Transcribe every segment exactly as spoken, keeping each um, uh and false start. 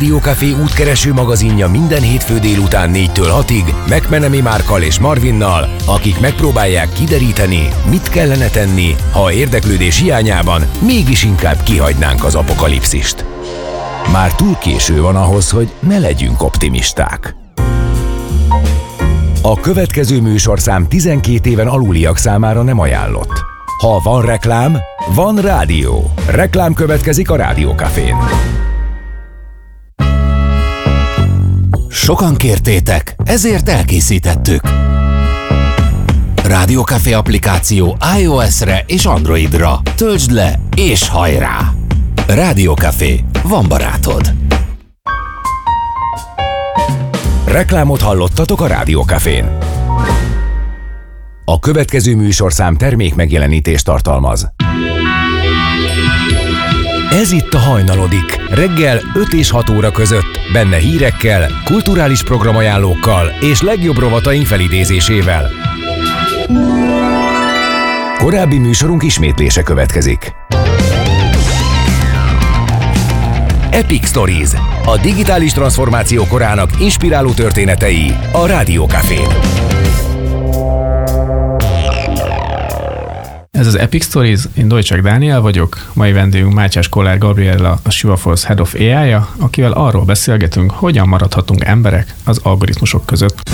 Rádió Café útkereső magazinja minden hétfő délután négytől hatig McMenemy Márkkal és Marvinnal, akik megpróbálják kideríteni, mit kellene tenni, ha érdeklődés hiányában mégis inkább kihagynánk az apokalipszist. Már túl késő van ahhoz, hogy ne legyünk optimisták. A következő műsorszám tizenkét éven aluliak számára nem ajánlott. Ha van reklám, van rádió. Reklám következik a Rádió Cafén. Sokan kértétek, ezért elkészítettük. Rádió Café applikáció iOS-re és Androidra. Töltsd le és hajrá! Rádió Café, van barátod. Reklámot hallottatok a Rádió Cafén. A következő műsorszám termék megjelenítést tartalmaz. Ez itt a Hajnalodik, reggel öt és hat óra között, benne hírekkel, kulturális programajánlókkal és legjobb rovataink felidézésével. Korábbi műsorunk ismétlése következik. Epic Stories, a digitális transformáció korának inspiráló történetei a Rádió Cafén. Ez az Epic Stories, én Dojcsák Dániel vagyok, mai vendégünk Mátyás Kollár Gabriella, a Sivaforce Head of á i-ja, akivel arról beszélgetünk, hogyan maradhatunk emberek az algoritmusok között.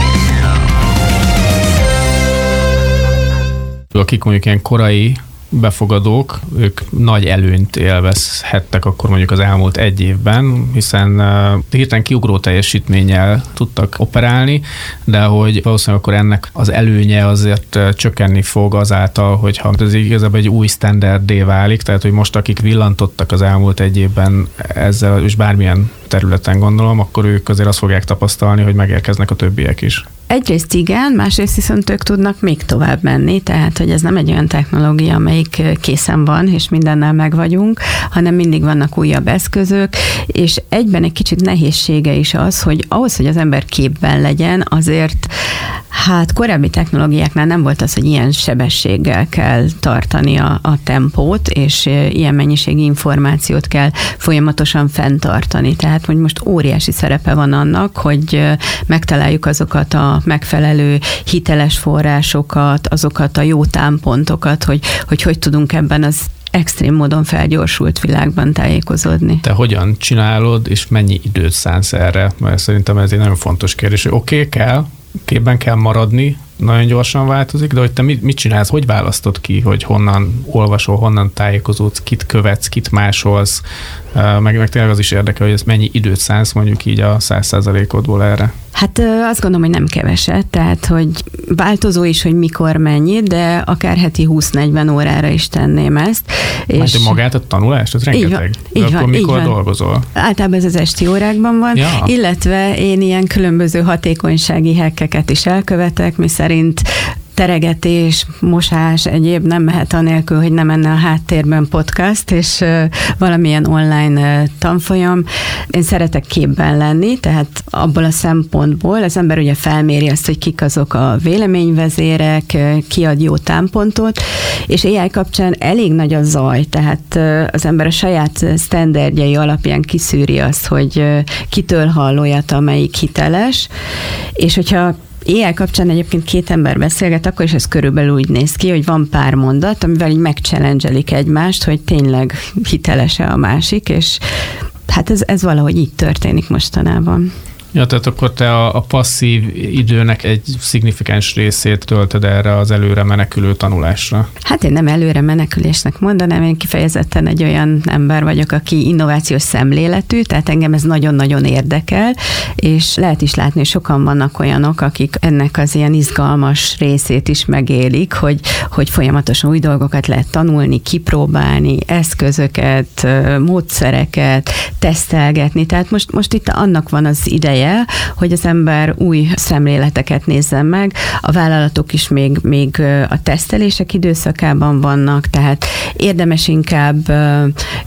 Akik mondjuk ilyen korai befogadók, ők nagy előnyt élvezhettek akkor mondjuk az elmúlt egy évben, hiszen uh, hirtelen kiugró teljesítménnyel tudtak operálni, de hogy valószínűleg akkor ennek az előnye azért uh, csökkenni fog azáltal, hogyha ez igazából egy új standarddé válik, tehát hogy most akik villantottak az elmúlt egy évben ezzel, és bármilyen területen gondolom, akkor ők azért azt fogják tapasztalni, hogy megérkeznek a többiek is. Egyrészt igen, másrészt viszont ők tudnak még tovább menni, tehát hogy ez nem egy olyan technológia, amelyik készen van, és mindennel meg vagyunk, hanem mindig vannak újabb eszközök, és egyben egy kicsit nehézsége is az, hogy ahhoz, hogy az ember képben legyen, azért hát korábbi technológiáknál nem volt az, hogy ilyen sebességgel kell tartani a, a tempót, és ilyen mennyiségű információt kell folyamatosan fenntartani. Tehát, hogy most óriási szerepe van annak, hogy megtaláljuk azokat a megfelelő hiteles forrásokat, azokat a jó támpontokat, hogy hogy, hogy tudunk ebben az extrém módon felgyorsult világban tájékozódni. Te hogyan csinálod, és mennyi időt szánsz erre? Mert szerintem ez egy nagyon fontos kérdés, hogy oké, okay, kell, képben kell maradni, nagyon gyorsan változik, de hogy te mit, mit csinálsz, hogy választod ki, hogy honnan olvasol, honnan tájékozódsz, kit követsz, kit másolsz, meg, meg tényleg az is érdekel, hogy ez mennyi időt szánsz mondjuk így a száz százalékodból erre? Hát azt gondolom, hogy nem keveset, tehát hogy változó is, hogy mikor mennyi, de akár heti húsz-negyven órára is tenném ezt. És magát a tanulást? Ez rengeteg. Így van, akkor így mikor van. dolgozol? Általában ez az esti órákban van, ja. Illetve én ilyen különböző hatékonysági hackeket is elkövetek, mi szerint teregetés, mosás, egyéb nem mehet anélkül, hogy nem menne a háttérben podcast, és valamilyen online tanfolyam. Én szeretek képben lenni, tehát abból a szempontból az ember ugye felméri azt, hogy kik azok a véleményvezérek, ki ad jó támpontot, és á i kapcsán elég nagy a zaj, tehát az ember a saját sztenderdjei alapján kiszűri azt, hogy kitől hall olyat, amelyik hiteles, és hogyha á i kapcsán egyébként két ember beszélget, akkor is ez körülbelül úgy néz ki, hogy van pár mondat, amivel így megchallengelik egymást, hogy tényleg hiteles-e a másik, és hát ez, ez valahogy így történik mostanában. Ja, tehát akkor te a, a passzív időnek egy szignifikáns részét töltöd erre az előre menekülő tanulásra. Hát én nem előre menekülésnek mondanám, én kifejezetten egy olyan ember vagyok, aki innovációs szemléletű, tehát engem ez nagyon-nagyon érdekel, és lehet is látni, hogy sokan vannak olyanok, akik ennek az ilyen izgalmas részét is megélik, hogy, hogy folyamatosan új dolgokat lehet tanulni, kipróbálni, eszközöket, módszereket, tesztelgetni, tehát most, most itt annak van az ideje, hogy az ember új szemléleteket nézzen meg. A vállalatok is még, még a tesztelések időszakában vannak, tehát érdemes inkább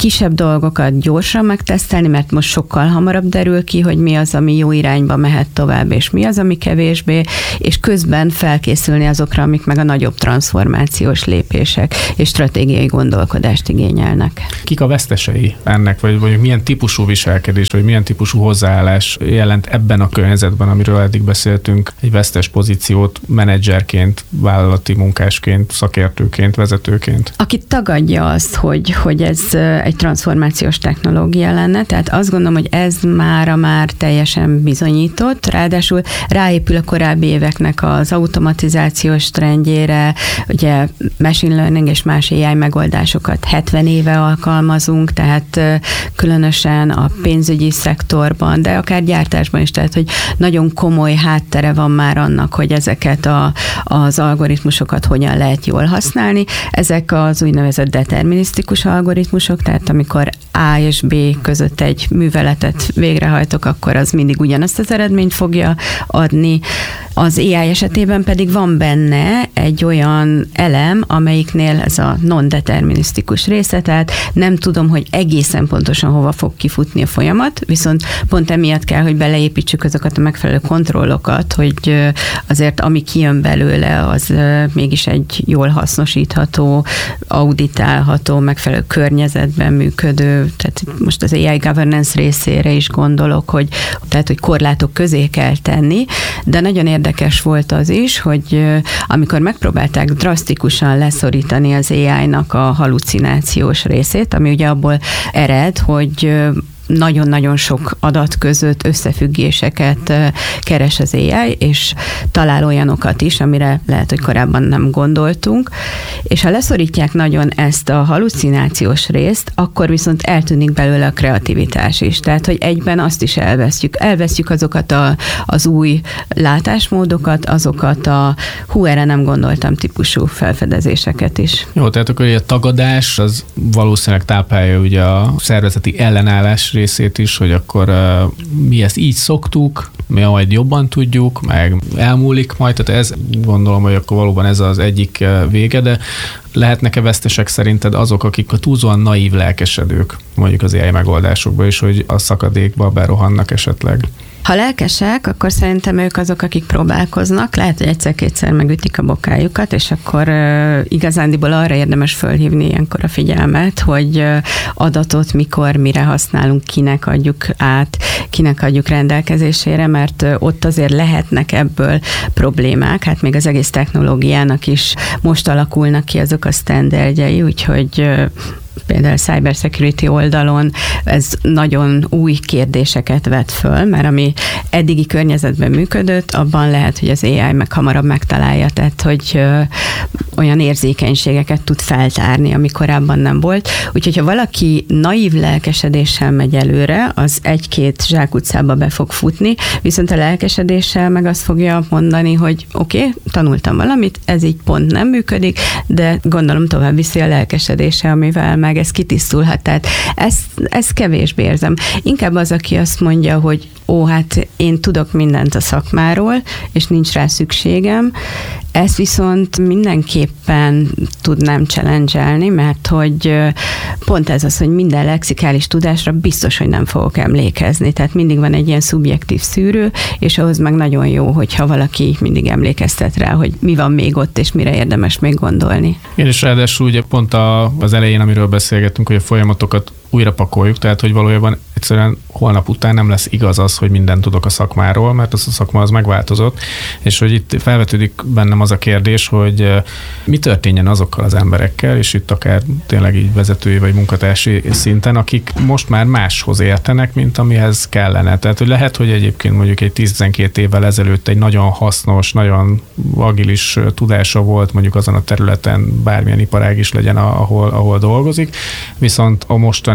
kisebb dolgokat gyorsan megtesztelni, mert most sokkal hamarabb derül ki, hogy mi az, ami jó irányba mehet tovább, és mi az, ami kevésbé, és közben felkészülni azokra, amik meg a nagyobb transformációs lépések és stratégiai gondolkodást igényelnek. Kik a vesztesei ennek, vagy, vagy milyen típusú viselkedés, vagy milyen típusú hozzáállás jelent ebben a környezetben, amiről eddig beszéltünk, egy vesztes pozíciót menedzserként, vállalati munkásként, szakértőként, vezetőként? Aki tagadja azt, hogy, hogy ez egy transformációs technológia lenne, tehát azt gondolom, hogy ez mára már teljesen bizonyított, ráadásul ráépül a korábbi éveknek az automatizációs trendjére, ugye machine learning és más á i megoldásokat hetven éve alkalmazunk, tehát különösen a pénzügyi szektorban, de akár gyártásban is, tehát hogy nagyon komoly háttere van már annak, hogy ezeket a, az algoritmusokat hogyan lehet jól használni. Ezek az úgynevezett determinisztikus algoritmusok, tehát amikor A és B között egy műveletet végrehajtok, akkor az mindig ugyanazt az eredményt fogja adni. Az á i esetében pedig van benne egy olyan elem, amelyiknél ez a non-determinisztikus része, tehát nem tudom, hogy egészen pontosan hova fog kifutni a folyamat, viszont pont emiatt kell, hogy beleépítsük azokat a megfelelő kontrollokat, hogy azért ami kijön belőle, az mégis egy jól hasznosítható, auditálható, megfelelő környezetben működő, tehát most az á i governance részére is gondolok, hogy, tehát, hogy korlátok közé kell tenni, de nagyon érdekes volt az is, hogy amikor megpróbálták drasztikusan leszorítani az á i-nak a halucinációs részét, ami ugye abból ered, hogy nagyon-nagyon sok adat között összefüggéseket keres az á i, és talál olyanokat is, amire lehet, hogy korábban nem gondoltunk, és ha leszorítják nagyon ezt a halucinációs részt, akkor viszont eltűnik belőle a kreativitás is. Tehát, hogy egyben azt is elvesztjük. Elvesztjük azokat a, az új látásmódokat, azokat a hú, erre nem gondoltam típusú felfedezéseket is. Jó, tehát akkor a tagadás az valószínűleg táplálja ugye a szervezeti ellenállás részét is, hogy akkor uh, mi ezt így szoktuk, mi majd jobban tudjuk, meg elmúlik majd, tehát ez gondolom, hogy akkor valóban ez az egyik uh, vége, de lehetnek-e vesztesek szerinted azok, akik a túlzóan naív lelkesedők, mondjuk az á i megoldásokba is, hogy a szakadékba berohannak esetleg? Ha lelkesek, akkor szerintem ők azok, akik próbálkoznak. Lehet, hogy egyszer-kétszer megütik a bokájukat, és akkor uh, igazándiból arra érdemes fölhívni ilyenkor a figyelmet, hogy uh, adatot mikor, mire használunk, kinek adjuk át, kinek adjuk rendelkezésére, mert uh, ott azért lehetnek ebből problémák. Hát még az egész technológiának is most alakulnak ki azok a sztenderdjei, úgyhogy uh, például a cyber security oldalon ez nagyon új kérdéseket vet föl, mert ami eddigi környezetben működött, abban lehet, hogy az á i meg hamarabb megtalálja, tehát hogy ö, olyan érzékenységeket tud feltárni, ami korábban nem volt. Úgyhogy ha valaki naív lelkesedéssel megy előre, az egy-két zsákutcába be fog futni, viszont a lelkesedéssel meg azt fogja mondani, hogy oké, okay, tanultam valamit, ez így pont nem működik, de gondolom tovább viszi a lelkesedése, amivel meg ez kitisztulhat. Tehát ezt, ezt kevésbé érzem. Inkább az, aki azt mondja, hogy ó, hát én tudok mindent a szakmáról, és nincs rá szükségem. Ezt viszont mindenképpen tudnám challenge-elni, mert hogy pont ez az, hogy minden lexikális tudásra biztos, hogy nem fogok emlékezni. Tehát mindig van egy ilyen szubjektív szűrő, és ahhoz meg nagyon jó, hogyha valaki mindig emlékeztet rá, hogy mi van még ott, és mire érdemes még gondolni. Én is ráadásul ugye pont a, az elején, amiről beszélgettünk, hogy a folyamatokat újra pakoljuk, tehát hogy valójában egyszerűen holnap után nem lesz igaz az, hogy mindent tudok a szakmáról, mert az a szakma az megváltozott, és hogy itt felvetődik bennem az a kérdés, hogy mi történjen azokkal az emberekkel, és itt akár tényleg így vezetői vagy munkatársi szinten, akik most már máshoz értenek, mint amihez kellene. Tehát, hogy lehet, hogy egyébként mondjuk egy tíz-tizenkét évvel ezelőtt egy nagyon hasznos, nagyon agilis tudása volt mondjuk azon a területen, bármilyen iparág is legyen, ahol, ahol dolgozik, viszont a mostani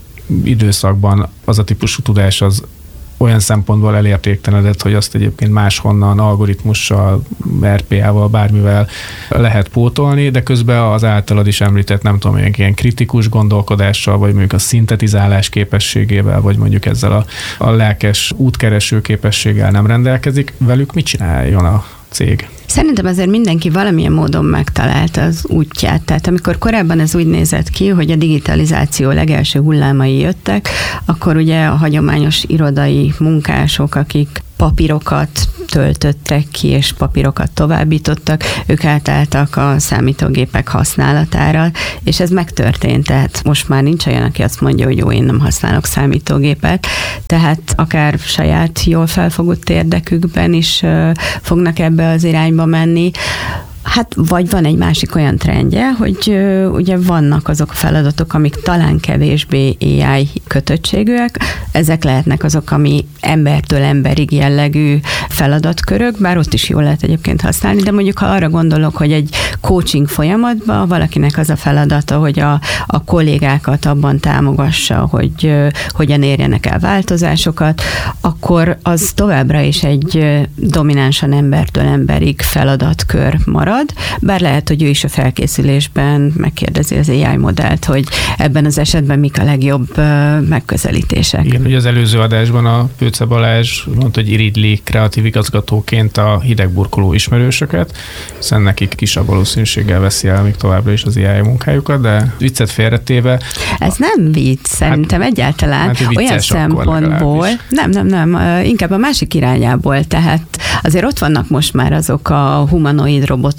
időszakban az a típusú tudás az olyan szempontból elértéktelenedett, hogy azt egyébként máshonnan algoritmussal, er pé á-val, bármivel lehet pótolni, de közben az általad is említett, nem tudom, ilyen kritikus gondolkodással, vagy mondjuk a szintetizálás képességével, vagy mondjuk ezzel a, a lelkes útkereső képességgel nem rendelkezik, velük mit csináljon a cég? Szerintem azért mindenki valamilyen módon megtalálta az útját. Tehát amikor korábban ez úgy nézett ki, hogy a digitalizáció legelső hullámai jöttek, akkor ugye a hagyományos irodai munkások, akik papírokat töltöttek ki, és papírokat továbbítottak, ők átálltak a számítógépek használatára, és ez megtörtént, tehát most már nincs olyan, aki azt mondja, hogy jó, én nem használok számítógépet, tehát akár saját jól felfogott érdekükben is fognak ebbe az irányba menni. Hát vagy van egy másik olyan trendje, hogy ö, ugye vannak azok a feladatok, amik talán kevésbé á i kötöttségűek, ezek lehetnek azok, ami embertől emberig jellegű feladatkörök, bár ott is jól lehet egyébként használni, de mondjuk ha arra gondolok, hogy egy coaching folyamatban valakinek az a feladata, hogy a, a kollégákat abban támogassa, hogy ö, hogyan érjenek el változásokat, akkor az továbbra is egy ö, dominánsan embertől emberig feladatkör marad. Bár lehet, hogy ő is a felkészülésben megkérdezi az á i modellt, hogy ebben az esetben mik a legjobb megközelítések. Igen, ugye az előző adásban a Pőce Balázs mondta, hogy iridli kreatív igazgatóként a hidegburkoló ismerősöket, hiszen nekik kisebb valószínűséggel veszi el még továbbra is az á i munkájukat, de viccet félretéve. Ez nem vicc, szerintem hát, egyáltalán hát olyan szempontból, nem, nem, nem, inkább a másik irányából, tehát azért ott vannak most már azok a humanoid robotok,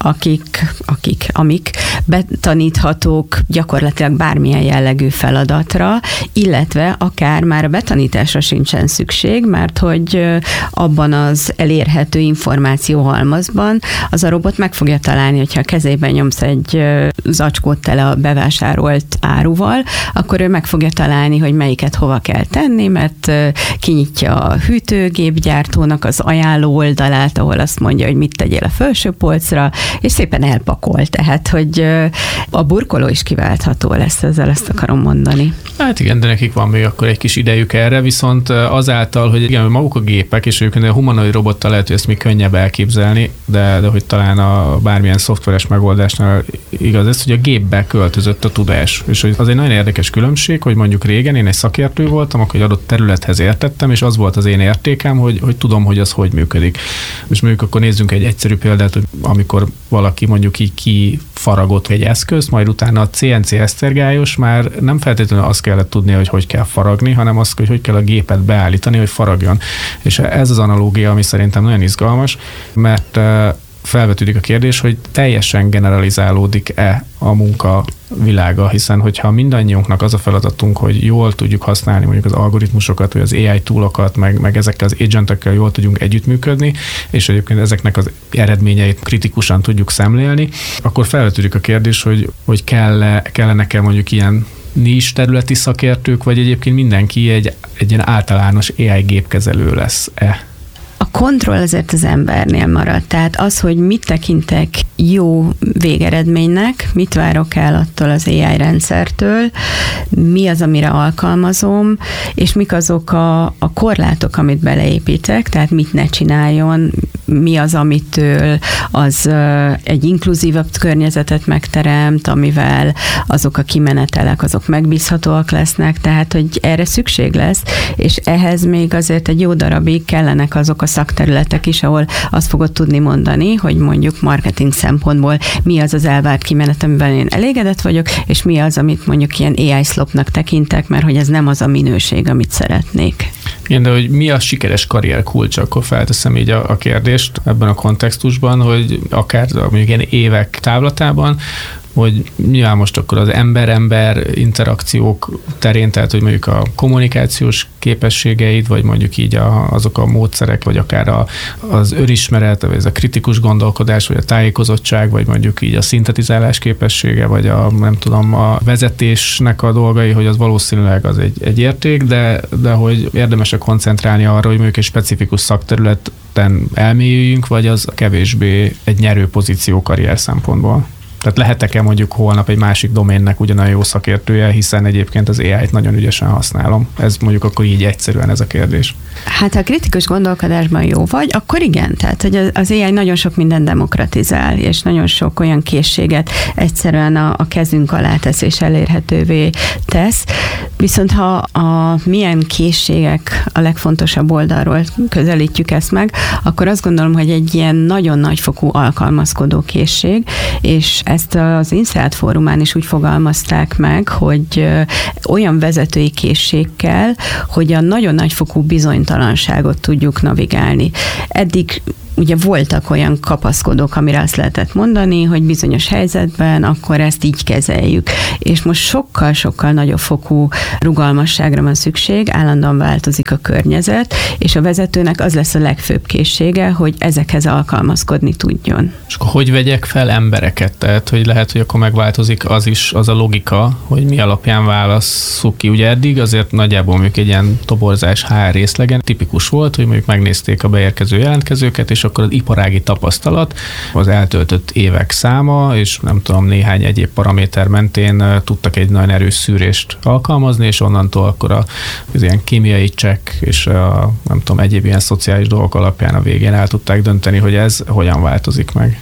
akik, akik, amik betaníthatók gyakorlatilag bármilyen jellegű feladatra, illetve akár már a betanításra sincsen szükség, mert hogy abban az elérhető információhalmazban az a robot meg fogja találni, hogyha a kezében nyomsz egy zacskót tele a bevásárolt áruval, akkor ő meg fogja találni, hogy melyiket hova kell tenni, mert kinyitja a hűtőgépgyártónak az ajánló oldalát, ahol azt mondja, hogy mit tegyél a felső polcra, és szépen elpakol, tehát, hogy a burkoló is kiváltható lesz, ezzel ezt akarom mondani. Hát igen, de nekik van még akkor egy kis idejük erre, viszont azáltal, hogy igen, maguk a gépek, és ők a humanoid robottal lehet, hogy ezt még könnyebb elképzelni, de, de hogy talán a bármilyen szoftveres megoldásnál igaz ez, hogy a gépbe költözött a tudás. És hogy az egy nagyon érdekes különbség, hogy mondjuk régen én egy szakértő voltam, akkor egy adott területhez értettem, és az volt az én értékem, hogy, hogy tudom, hogy az hogy működik. És mondjuk akkor nézzünk egy egyszerű példát, hogy amikor valaki mondjuk így kifaragott egy eszközt, majd utána a cé en cé esztergályos már nem feltétlenül azt kellett tudnia, hogy hogy kell faragni, hanem azt, hogy hogy kell a gépet beállítani, hogy faragjon. És ez az analógia, ami szerintem nagyon izgalmas, mert felvetődik a kérdés, hogy teljesen generalizálódik-e a munka világa, hiszen hogyha mindannyiunknak az a feladatunk, hogy jól tudjuk használni mondjuk az algoritmusokat, vagy az á i toolokat, meg, meg ezekkel az agentekkel jól tudjunk együttműködni, és egyébként ezeknek az eredményeit kritikusan tudjuk szemlélni, akkor felvetődik a kérdés, hogy, hogy kell, kellene-e mondjuk ilyen nis területi szakértők, vagy egyébként mindenki egy, egy ilyen általános á i gépkezelő lesz-e? A kontroll azért az embernél marad. Tehát az, hogy mit tekintek jó végeredménynek, mit várok el attól az á i rendszertől, mi az, amire alkalmazom, és mik azok a, a korlátok, amit beleépítek, tehát mit ne csináljon, mi az, amitől az egy inkluzívabb környezetet megteremt, amivel azok a kimenetelek, azok megbízhatóak lesznek, tehát, hogy erre szükség lesz, és ehhez még azért egy jó darabig kellenek azok a szakterületek is, ahol azt fogod tudni mondani, hogy mondjuk marketing szempontból mi az az elvárt kimenet, amivel én elégedett vagyok, és mi az, amit mondjuk ilyen á i szlopnak tekintek, mert hogy ez nem az a minőség, amit szeretnék. Igen, de hogy mi a sikeres karrier kulcs, akkor felteszem így a, a kérdést ebben a kontextusban, hogy akár mondjuk ilyen évek távlatában, hogy nyilván most akkor az ember-ember interakciók terén, tehát hogy mondjuk a kommunikációs képességeid, vagy mondjuk így a, azok a módszerek, vagy akár a, az önismeret, vagy ez a kritikus gondolkodás, vagy a tájékozottság, vagy mondjuk így a szintetizálás képessége, vagy a nem tudom, a vezetésnek a dolgai, hogy az valószínűleg az egy, egy érték, de, de hogy érdemes koncentrálni arra, hogy mondjuk egy specifikus szakterületen elmélyüljünk, vagy az kevésbé egy nyerő pozíció karrier szempontból. Tehát lehetek-e mondjuk holnap egy másik doménnek ugyanolyan jó szakértője, hiszen egyébként az á i-t nagyon ügyesen használom. Ez mondjuk akkor így egyszerűen ez a kérdés. Hát ha kritikus gondolkodásban jó vagy, akkor igen. Tehát hogy az á i nagyon sok mindent demokratizál, és nagyon sok olyan készséget egyszerűen a, a kezünk alá tesz és elérhetővé tesz. Viszont ha a milyen készségek a legfontosabb oldalról közelítjük ezt meg, akkor azt gondolom, hogy egy ilyen nagyon nagyfokú alkalmazkodó készség, és ezt az INSEAD fórumán is úgy fogalmazták meg, hogy olyan vezetői készség kell, hogy a nagyon nagyfokú bizonytalanságot tudjuk navigálni. Eddig ugye voltak olyan kapaszkodók, amire azt lehetett mondani, hogy bizonyos helyzetben akkor ezt így kezeljük. És most sokkal-sokkal nagyobb fokú rugalmasságra van szükség, állandóan változik a környezet, és a vezetőnek az lesz a legfőbb készsége, hogy ezekhez alkalmazkodni tudjon. És akkor hogy vegyek fel embereket? Tehát, hogy lehet, hogy akkor megváltozik az is, az a logika, hogy mi alapján válasszuk ki. Ugye eddig azért nagyjából mondjuk egy ilyen toborzás há er részlegen tipikus volt, hogy mondjuk megnézték a beérkező jelentkezőket, és akkor az iparági tapasztalat, az eltöltött évek száma, és nem tudom, néhány egyéb paraméter mentén tudtak egy nagyon erős szűrést alkalmazni, és onnantól akkor a, az ilyen kémiai csekk és a, nem tudom, egyéb ilyen szociális dolgok alapján a végén el tudták dönteni, hogy ez hogyan változik meg.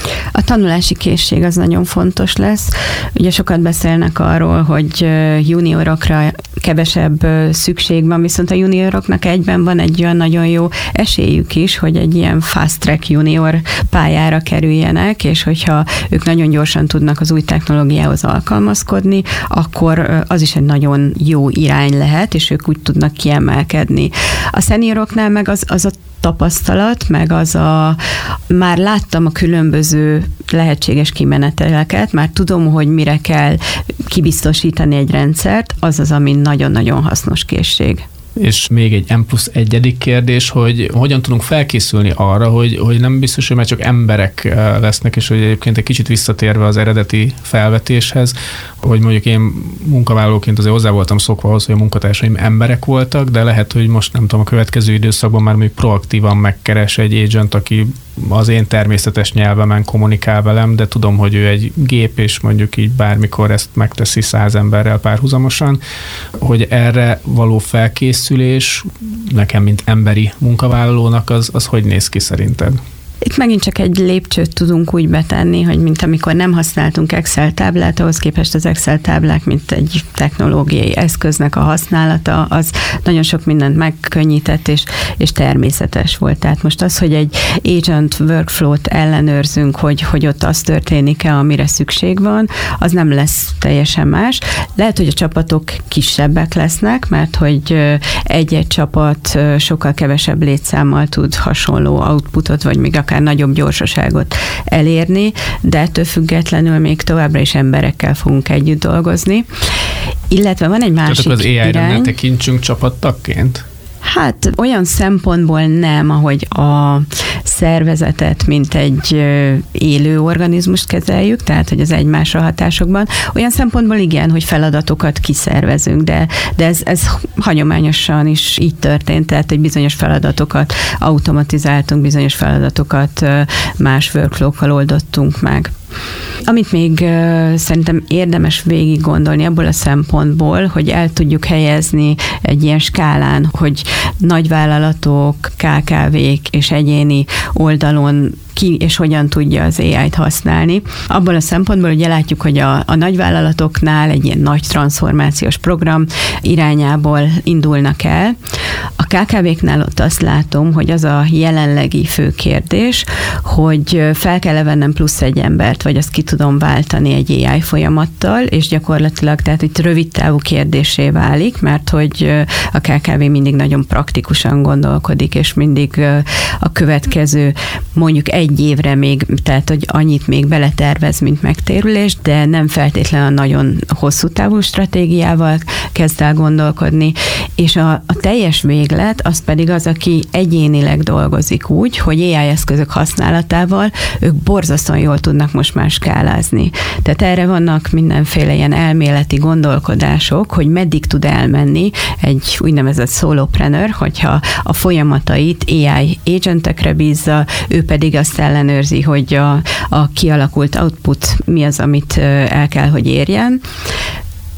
A tanulási készség az nagyon fontos lesz. Ugye sokat beszélnek arról, hogy juniorokra kevesebb szükség van, viszont a junioroknak egyben van egy olyan nagyon jó esélyük is, hogy egy ilyen fast track junior pályára kerüljenek, és hogyha ők nagyon gyorsan tudnak az új technológiához alkalmazkodni, akkor az is egy nagyon jó irány lehet, és ők úgy tudnak kiemelkedni. A szenioroknál meg az, az a tapasztalat, meg az a, már láttam a különböző lehetséges kimeneteleket, már tudom, hogy mire kell kibiztosítani egy rendszert, az az, ami nagyon-nagyon hasznos készség. És még egy M plusz egyedik kérdés, hogy hogyan tudunk felkészülni arra, hogy, hogy nem biztos, hogy már csak emberek lesznek, és hogy egyébként egy kicsit visszatérve az eredeti felvetéshez, hogy mondjuk én munkavállalóként azért hozzá voltam szokva ahhoz, hogy a munkatársaim emberek voltak, de lehet, hogy most nem tudom, a következő időszakban már még proaktívan megkeres egy agent, aki az én természetes nyelvemen kommunikál velem, de tudom, hogy ő egy gép, és mondjuk így bármikor ezt megteszi száz emberrel párhuzamosan, hogy erre való felkészülés nekem, mint emberi munkavállalónak, az, az hogy néz ki szerinted? Itt megint csak egy lépcsőt tudunk úgy betenni, hogy mint amikor nem használtunk Excel táblát, ahhoz képest az Excel táblák, mint egy technológiai eszköznek a használata, az nagyon sok mindent megkönnyített és, és természetes volt. Tehát most az, hogy egy agent workflow-t ellenőrzünk, hogy, hogy ott az történik-e, amire szükség van, az nem lesz teljesen más. Lehet, hogy a csapatok kisebbek lesznek, mert hogy egy-egy csapat sokkal kevesebb létszámmal tud hasonló outputot, vagy még akár nagyobb gyorsaságot elérni, de ettől függetlenül még továbbra is emberekkel fogunk együtt dolgozni. Illetve van egy másik irány. Tehát az á i-re ne tekintsünk csapattagként? Hát olyan szempontból nem, ahogy a szervezetet, mint egy élő organizmust kezeljük, tehát hogy az egymásra hatásokban. Olyan szempontból igen, hogy feladatokat kiszervezünk, de, de ez, ez hagyományosan is így történt, tehát hogy bizonyos feladatokat automatizáltunk, bizonyos feladatokat más workflow-kkal oldottunk meg. Amit még uh, szerintem érdemes végig gondolni abból a szempontból, hogy el tudjuk helyezni egy ilyen skálán, hogy nagyvállalatok, ká ká vék és egyéni oldalon ki és hogyan tudja az á i-t használni. Abból a szempontból ugye látjuk, hogy a, a nagyvállalatoknál egy ilyen nagy transformációs program irányából indulnak el. A ká ká véknál ott azt látom, hogy az a jelenlegi fő kérdés, hogy fel kell vennem plusz egy embert, vagy azt ki tudom váltani egy á i folyamattal, és gyakorlatilag tehát itt rövid távú kérdésé válik, mert hogy a ká ká vé mindig nagyon praktikusan gondolkodik, és mindig a következő mondjuk egy évre még, tehát hogy annyit még beletervez, mint megtérülés, de nem feltétlenül a nagyon hosszú távú stratégiával kezd el gondolkodni, és a, a teljes véglet az pedig az, aki egyénileg dolgozik úgy, hogy á i eszközök használatával ők borzasztóan jól tudnak most már skálázni. Tehát erre vannak mindenféle ilyen elméleti gondolkodások, hogy meddig tud elmenni egy úgynevezett solopreneur, hogyha a folyamatait á i agentekre bízza, ő pedig azt ellenőrzi, hogy a, a kialakult output mi az, amit el kell, hogy érjen.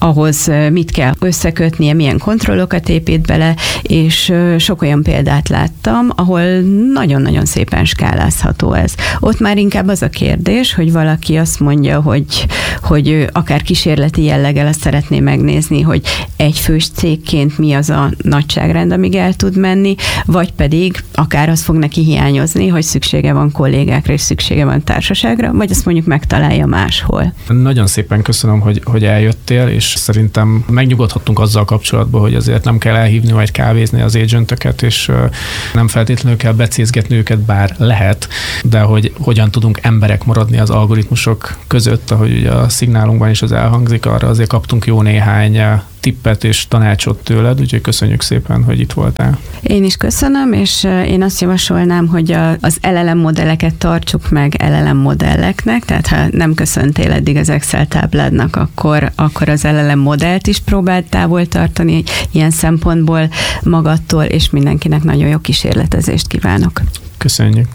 ahhoz mit kell összekötnie, milyen kontrollokat épít bele, és sok olyan példát láttam, ahol nagyon-nagyon szépen skálázható ez. Ott már inkább az a kérdés, hogy valaki azt mondja, hogy, hogy akár kísérleti jelleggel azt szeretné megnézni, hogy egyfős cégként mi az a nagyságrend, amíg el tud menni, vagy pedig akár az fog neki hiányozni, hogy szüksége van kollégákra, és szüksége van társaságra, vagy azt mondjuk megtalálja máshol. Nagyon szépen köszönöm, hogy, hogy eljöttél, és szerintem megnyugodhattunk azzal kapcsolatban, hogy azért nem kell elhívni vagy kávézni az agenteket, és nem feltétlenül kell becézgetni őket, bár lehet, de hogy hogyan tudunk emberek maradni az algoritmusok között, ahogy ugye a szignálunkban is az elhangzik, arra azért kaptunk jó néhány tippet és tanácsot tőled, úgyhogy köszönjük szépen, hogy itt voltál. Én is köszönöm, és én azt javasolnám, hogy a, az el el em modelleket tartsuk meg el el em modelleknek, tehát ha nem köszöntél eddig az Excel tábládnak, akkor, akkor az el el em modellt is próbáld távol tartani ilyen szempontból magadtól, és mindenkinek nagyon jó kísérletezést kívánok. Köszönjük.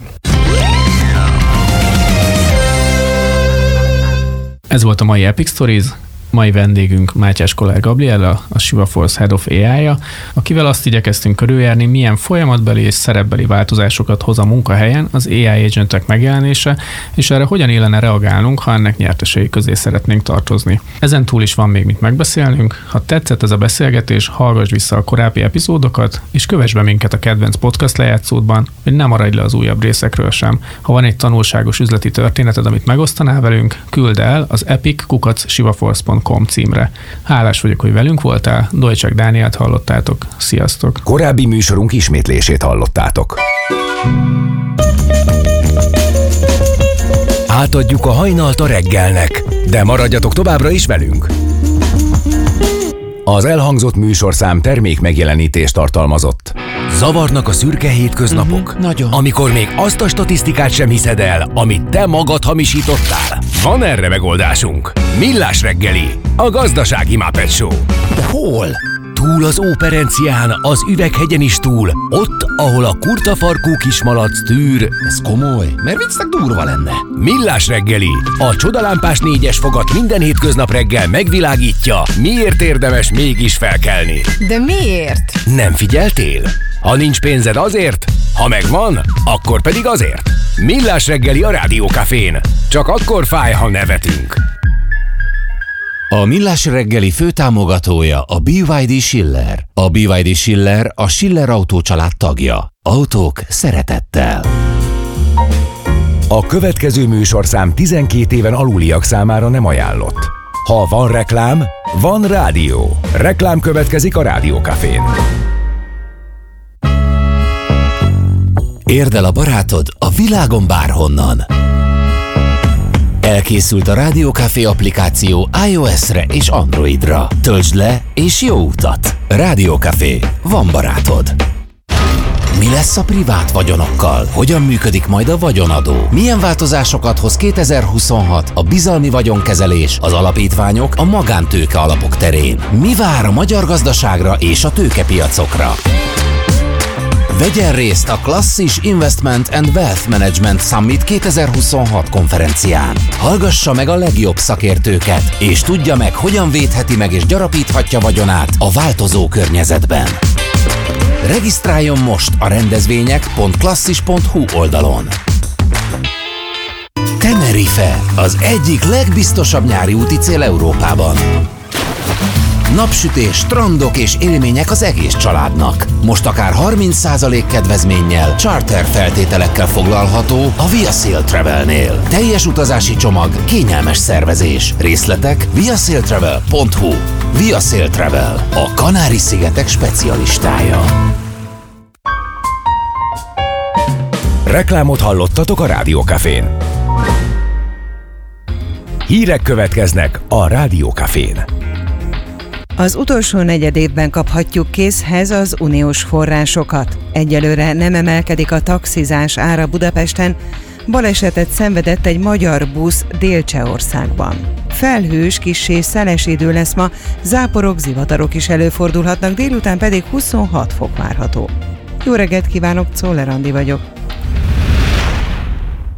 Ez volt a mai Epic Stories. Mai vendégünk Mátyás Kollár Gabriella, a Shivaforce Head of á i-ja, akivel azt igyekeztünk körüljárni, milyen folyamatbeli és szerepbeli változásokat hoz a munkahelyen az á i agentek megjelenése, és erre hogyan illene reagálnunk, ha ennek nyertesei közé szeretnénk tartozni. Ezen túl is van még mit megbeszélnünk. Ha tetszett ez a beszélgetés, hallgass vissza a korábbi epizódokat, és kövess be minket a kedvenc podcast lejátszódban, hogy ne maradj le az újabb részekről sem. Ha van egy tanulságos üzleti történeted, amit megosztanál velünk, küld el az epic kukac shivaforce pont com címre. Hálás vagyok, hogy velünk voltál, Dojcsák Dánielt hallottátok. Sziasztok! Korábbi műsorunk ismétlését hallottátok. Átadjuk a hajnalt a reggelnek, de maradjatok továbbra is velünk! Az elhangzott műsorszám termék megjelenítést tartalmazott. Zavarnak a szürke hétköznapok? Nagyon. Amikor még azt a statisztikát sem hiszed el, amit te magad hamisítottál? Van erre megoldásunk. Millás reggeli, a gazdasági Muppet Show. De hol? Túl az Óperencián, az Üveghegyen is túl, ott, ahol a kurtafarkú kismalac tűr. Ez komoly, mert viccnek durva lenne. Millás reggeli, a csodalámpás négyes fogat minden hétköznap reggel megvilágítja, miért érdemes mégis felkelni. De miért? Nem figyeltél? Ha nincs pénzed azért, ha megvan, akkor pedig azért. Millás reggeli a Rádiókafén. Csak akkor fáj, ha nevetünk. A Millás reggeli főtámogatója a bé vé dé Schiller. A bé vé dé Schiller a Schiller Autó család tagja. Autók szeretettel. A következő műsorszám tizenkét éven aluliak számára nem ajánlott. Ha van reklám, van rádió. Reklám következik a Rádiókafén. Érd el a barátod a világon bárhonnan. Elkészült a Rádiókafé applikáció iOS-re és Androidra. Töltsd le és jó utat! Rádiókafé. Van barátod. Mi lesz a privát vagyonokkal? Hogyan működik majd a vagyonadó? Milyen változásokat hoz kétezer-huszonhat a bizalmi vagyonkezelés, az alapítványok, a magántőke alapok terén? Mi vár a magyar gazdaságra és a tőkepiacokra? Vegyen részt a Klasszis Investment and Wealth Management Summit kétezer-huszonhat konferencián. Hallgassa meg a legjobb szakértőket, és tudja meg, hogyan védheti meg és gyarapíthatja vagyonát a változó környezetben. Regisztráljon most a rendezvények pont klasszis pont hu oldalon. Tenerife, az egyik legbiztosabb nyári úti cél Európában. Napsütés, strandok és élmények az egész családnak. Most akár harminc százalék kedvezménnyel, charter feltételekkel foglalható a ViaSail Travelnél. Teljes utazási csomag, kényelmes szervezés. Részletek viasailtravel pont hu. ViaSail Travel, a Kanári-szigetek specialistája. Reklámot hallottatok a Rádiókafén. Hírek következnek a Rádiókafén. Az utolsó negyed évben kaphatjuk készhez az uniós forrásokat. Egyelőre nem emelkedik a taxizás ára Budapesten, balesetet szenvedett egy magyar busz Dél-Csehországban. Felhős, kissé szeles idő lesz ma, záporok, zivatarok is előfordulhatnak, délután pedig huszonhat fok várható. Jó reggelt kívánok, Czoller Andi vagyok.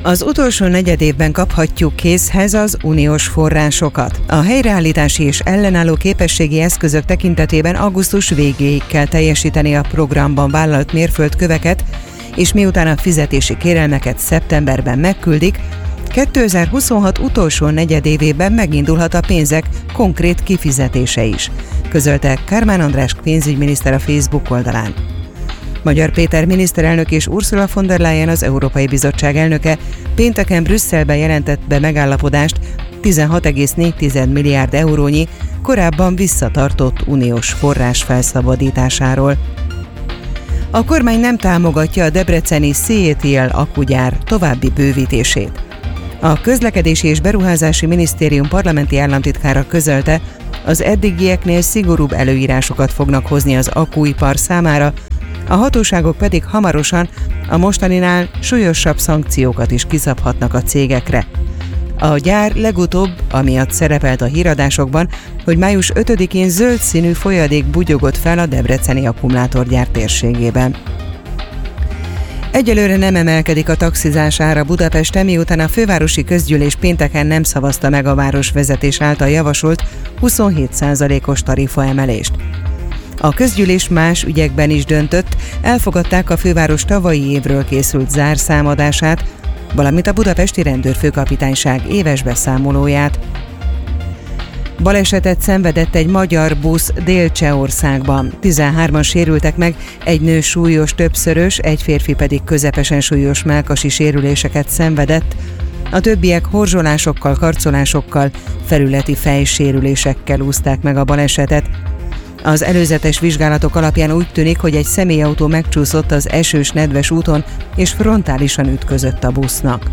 Az utolsó negyedévben kaphatjuk készhez az uniós forrásokat. A helyreállítási és ellenálló képességi eszközök tekintetében augusztus végéig kell teljesíteni a programban vállalt mérföldköveket, és miután a fizetési kérelmeket szeptemberben megküldik, kétezer-huszonhat utolsó negyedévében megindulhat a pénzek konkrét kifizetése is, közölte Kármán András pénzügyminiszter a Facebook oldalán. Magyar Péter miniszterelnök és Ursula von der Leyen, az Európai Bizottság elnöke pénteken Brüsszelben jelentett be megállapodást tizenhat egész négy milliárd eurónyi, korábban visszatartott uniós forrás felszabadításáról. A kormány nem támogatja a debreceni cé é té el akkugyár további bővítését. A Közlekedési és Beruházási Minisztérium parlamenti államtitkára közölte, az eddigieknél szigorúbb előírásokat fognak hozni az akkuipar számára, a hatóságok pedig hamarosan a mostaninál súlyosabb szankciókat is kiszabhatnak a cégekre. A gyár legutóbb amiatt szerepelt a híradásokban, hogy május ötödikén zöld színű folyadék bugyogott fel a debreceni akkumulátorgyár térségében. Egyelőre nem emelkedik a taxizás ára Budapesten, miután a fővárosi közgyűlés pénteken nem szavazta meg a városvezetés által javasolt huszonhét százalékos tarifaemelést. A közgyűlés más ügyekben is döntött, elfogadták a főváros tavalyi évről készült zárszámadását, valamint a budapesti rendőrfőkapitányság éves beszámolóját. Balesetet szenvedett egy magyar busz Dél-Csehországban. tizenhárman sérültek meg, egy nő súlyos többszörös, egy férfi pedig közepesen súlyos mellkasi sérüléseket szenvedett, a többiek horzsolásokkal, karcolásokkal, felületi fejsérülésekkel úszták meg a balesetet. Az előzetes vizsgálatok alapján úgy tűnik, hogy egy személyautó megcsúszott az esős, nedves úton, és frontálisan ütközött a busznak.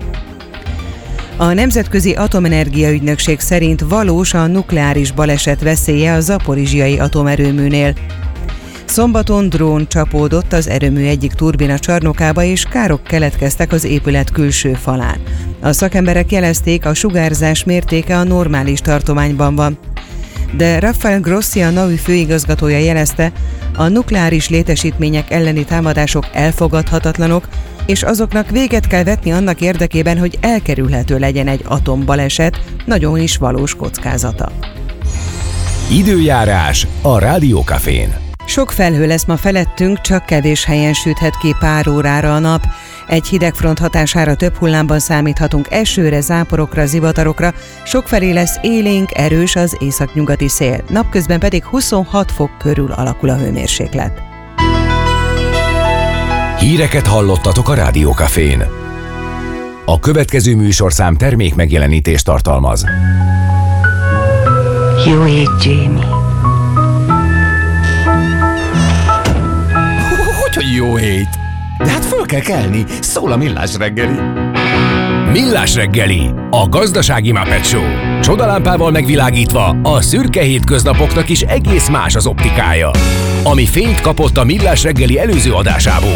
A Nemzetközi Atomenergia Ügynökség szerint valós a nukleáris baleset veszélye a zaporizsiai atomerőműnél. Szombaton drón csapódott az erőmű egyik turbina csarnokába, és károk keletkeztek az épület külső falán. A szakemberek jelezték, a sugárzás mértéke a normális tartományban van. De Rafael Grossi, a en á u főigazgatója jelezte, a nukleáris létesítmények elleni támadások elfogadhatatlanok, és azoknak véget kell vetni annak érdekében, hogy elkerülhető legyen egy atombaleset, nagyon is valós kockázata. Időjárás a Rádió Cafén. Sok felhő lesz ma felettünk, csak kevés helyen süthet ki pár órára a nap. Egy hidegfront hatására több hullámban számíthatunk esőre, záporokra, zivatarokra, sokfelé lesz élénk, erős az északnyugati szél, napközben pedig huszonhat fok körül alakul a hőmérséklet. Híreket hallottatok a Rádió Cafén. A következő műsorszám termék megjelenítést tartalmaz. Jó hét, Jamie. Hogy jó hét! De hát föl kell kelni, szól a Millás reggeli. Millás reggeli, a gazdasági Muppet Show. Csodalámpával megvilágítva, a szürke hétköznapoknak is egész más az optikája. Ami fényt kapott a Millás reggeli előző adásából.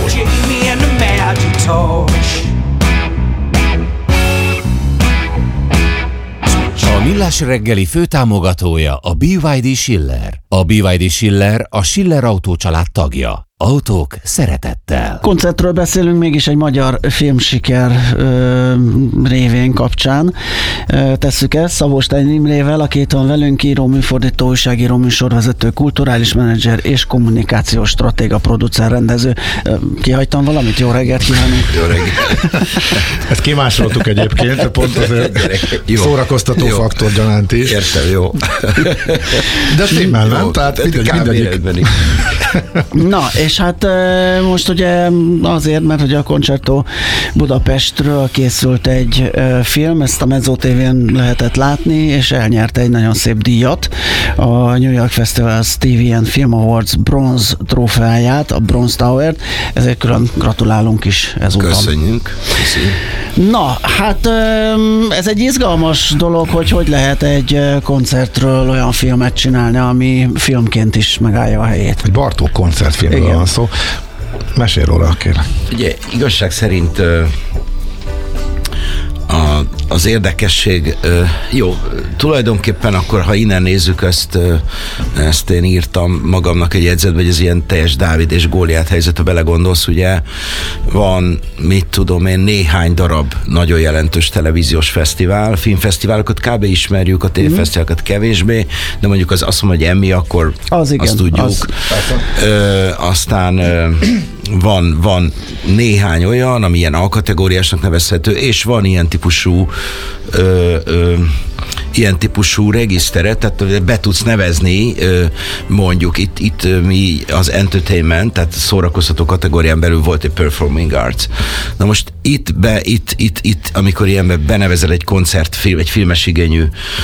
A Millás reggeli főtámogatója a bé vé dé Schiller. A bé vé dé Schiller a Schiller Autó család tagja. Autók szeretettel. Koncertről beszélünk, mégis egy magyar filmsiker ö, révén kapcsán. Ö, tesszük ezt Szabó Stein Imrével, aki itt van velünk, író, műfordító, újságíró, műsorvezető, kulturális menedzser és kommunikációs stratéga, producer, rendező. Ö, kihagytam valamit? Jó reggelt kívánunk! Jó reggelt! Ezt kimásoltuk egyébként, pont azért jó. Szórakoztató jó. Faktor gyanánt is. Értem, jó. De stimmel, nem? Tehát mindegyik. Na, és hát most ugye azért, mert hogy a Concerto Budapestről készült egy film, ezt a Mezzo té vén lehetett látni, és elnyerte egy nagyon szép díjat, a New York Festivals té vé and Film Awards bronz trófeáját, a Bronze Tower-t, ezért külön gratulálunk is ezúttal. Köszönjük. Köszönjük. Na, hát ez egy izgalmas dolog, hogy hogy lehet egy koncertről olyan filmet csinálni, ami filmként is megállja a helyét. Egy Bartók koncertfilmről igen. van szó. Mesélj róla, kérlek. Ugye igazság szerint a az érdekesség, jó, tulajdonképpen akkor, ha innen nézzük, ezt, ezt én írtam magamnak egy jegyzetbe, hogy ez ilyen teljes Dávid és Góliát helyzet, ha belegondolsz, ugye van, mit tudom én, néhány darab nagyon jelentős televíziós fesztivál, filmfesztiválokat kb. Ismerjük, a tévéfesztiválokat kevésbé, de mondjuk az, azt mondom, hogy Emmy, akkor az igen, azt tudjuk. Az. Ö, aztán ö, van, van néhány olyan, ami ilyen A-kategóriásnak nevezhető, és van ilyen típusú ö, ö, ilyen típusú regiszteret, tehát be tudsz nevezni, mondjuk itt, itt mi az entertainment, tehát szórakoztató kategórián belül volt egy performing arts. Na most itt, be, itt, itt, itt amikor ilyenbe benevezel egy koncertfilm, egy filmes igényű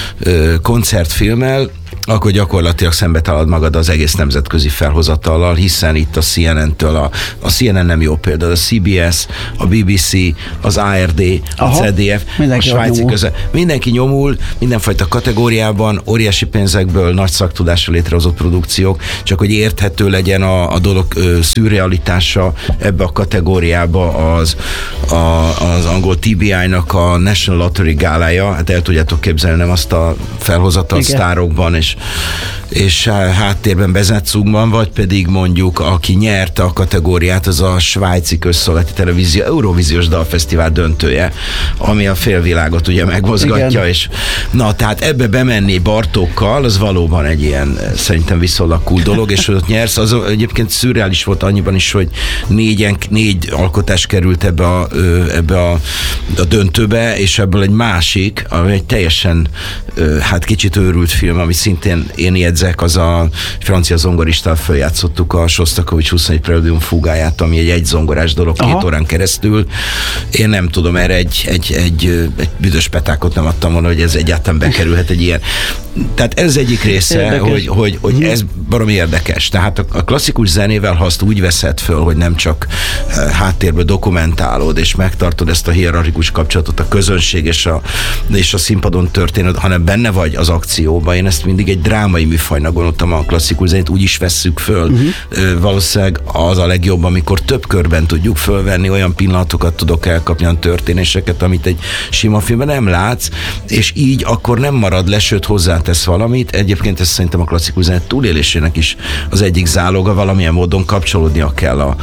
koncertfilmmel, akkor gyakorlatilag szembe találod magad az egész nemzetközi felhozatallal, hiszen itt a C N N-től, a, a C N N nem jó példa, a C B S, a B B C, az A R D, a Aha, C D F, a svájci köze. Mindenki nyomul, mindenfajta kategóriában, óriási pénzekből, nagy szaktudásra létrehozott produkciók, csak hogy érthető legyen a, a dolog ö, szürrealitása ebbe a kategóriába az, a, az angol T B I-nak a National Lottery gálája, hát el tudjátok képzelni, nem azt a felhozatal sztárokban, és, és háttérben Bezetszugban, vagy pedig mondjuk aki nyerte a kategóriát, az a svájci közszolgálati televízió Eurovíziós Dalfesztivál döntője, ami a félvilágot ugye megmozgatja, igen. És na, tehát ebbe bemenni Bartókkal, az valóban egy ilyen szerintem viszonylag cool dolog, és hogy ott nyersz, az egyébként szürreális volt annyiban is, hogy négyen, négy alkotás került ebbe a, ebbe a, a döntőbe, és ebből egy másik, ami egy teljesen hát kicsit őrült film, ami szintén én jegyzek, az a francia zongoristával följátszottuk a Sostakovics huszonegy Preludium fugáját, ami egy egyzongorás dolog. Aha. Két órán keresztül. Én nem tudom, erre egy, egy, egy, egy büdös petákot nem adtam volna, hogy ez egyáltalán bekerülhet egy ilyen. Tehát ez egyik része, hogy, hogy, hogy mm. ez baromi érdekes. Tehát a, a klasszikus zenével, ha azt úgy veszed föl, hogy nem csak háttérbe dokumentálod, és megtartod ezt a hierarchikus kapcsolatot a közönség és a, és a színpadon történő, hanem benne vagy az akcióban. Én ezt mindig egy drámai műfajnak gondoltam, a klasszikus zenét úgy is vesszük föl. Uh-huh. Valószínűleg az a legjobb, amikor több körben tudjuk fölvenni, olyan pillanatokat tudok elkapni, olyan történéseket, amit egy sima filmben nem látsz, és így akkor nem marad le, sőt hozzátesz valamit. Egyébként ez szerintem a klasszikus zenet túlélésének is az egyik záloga, valamilyen módon kapcsolódnia kell a,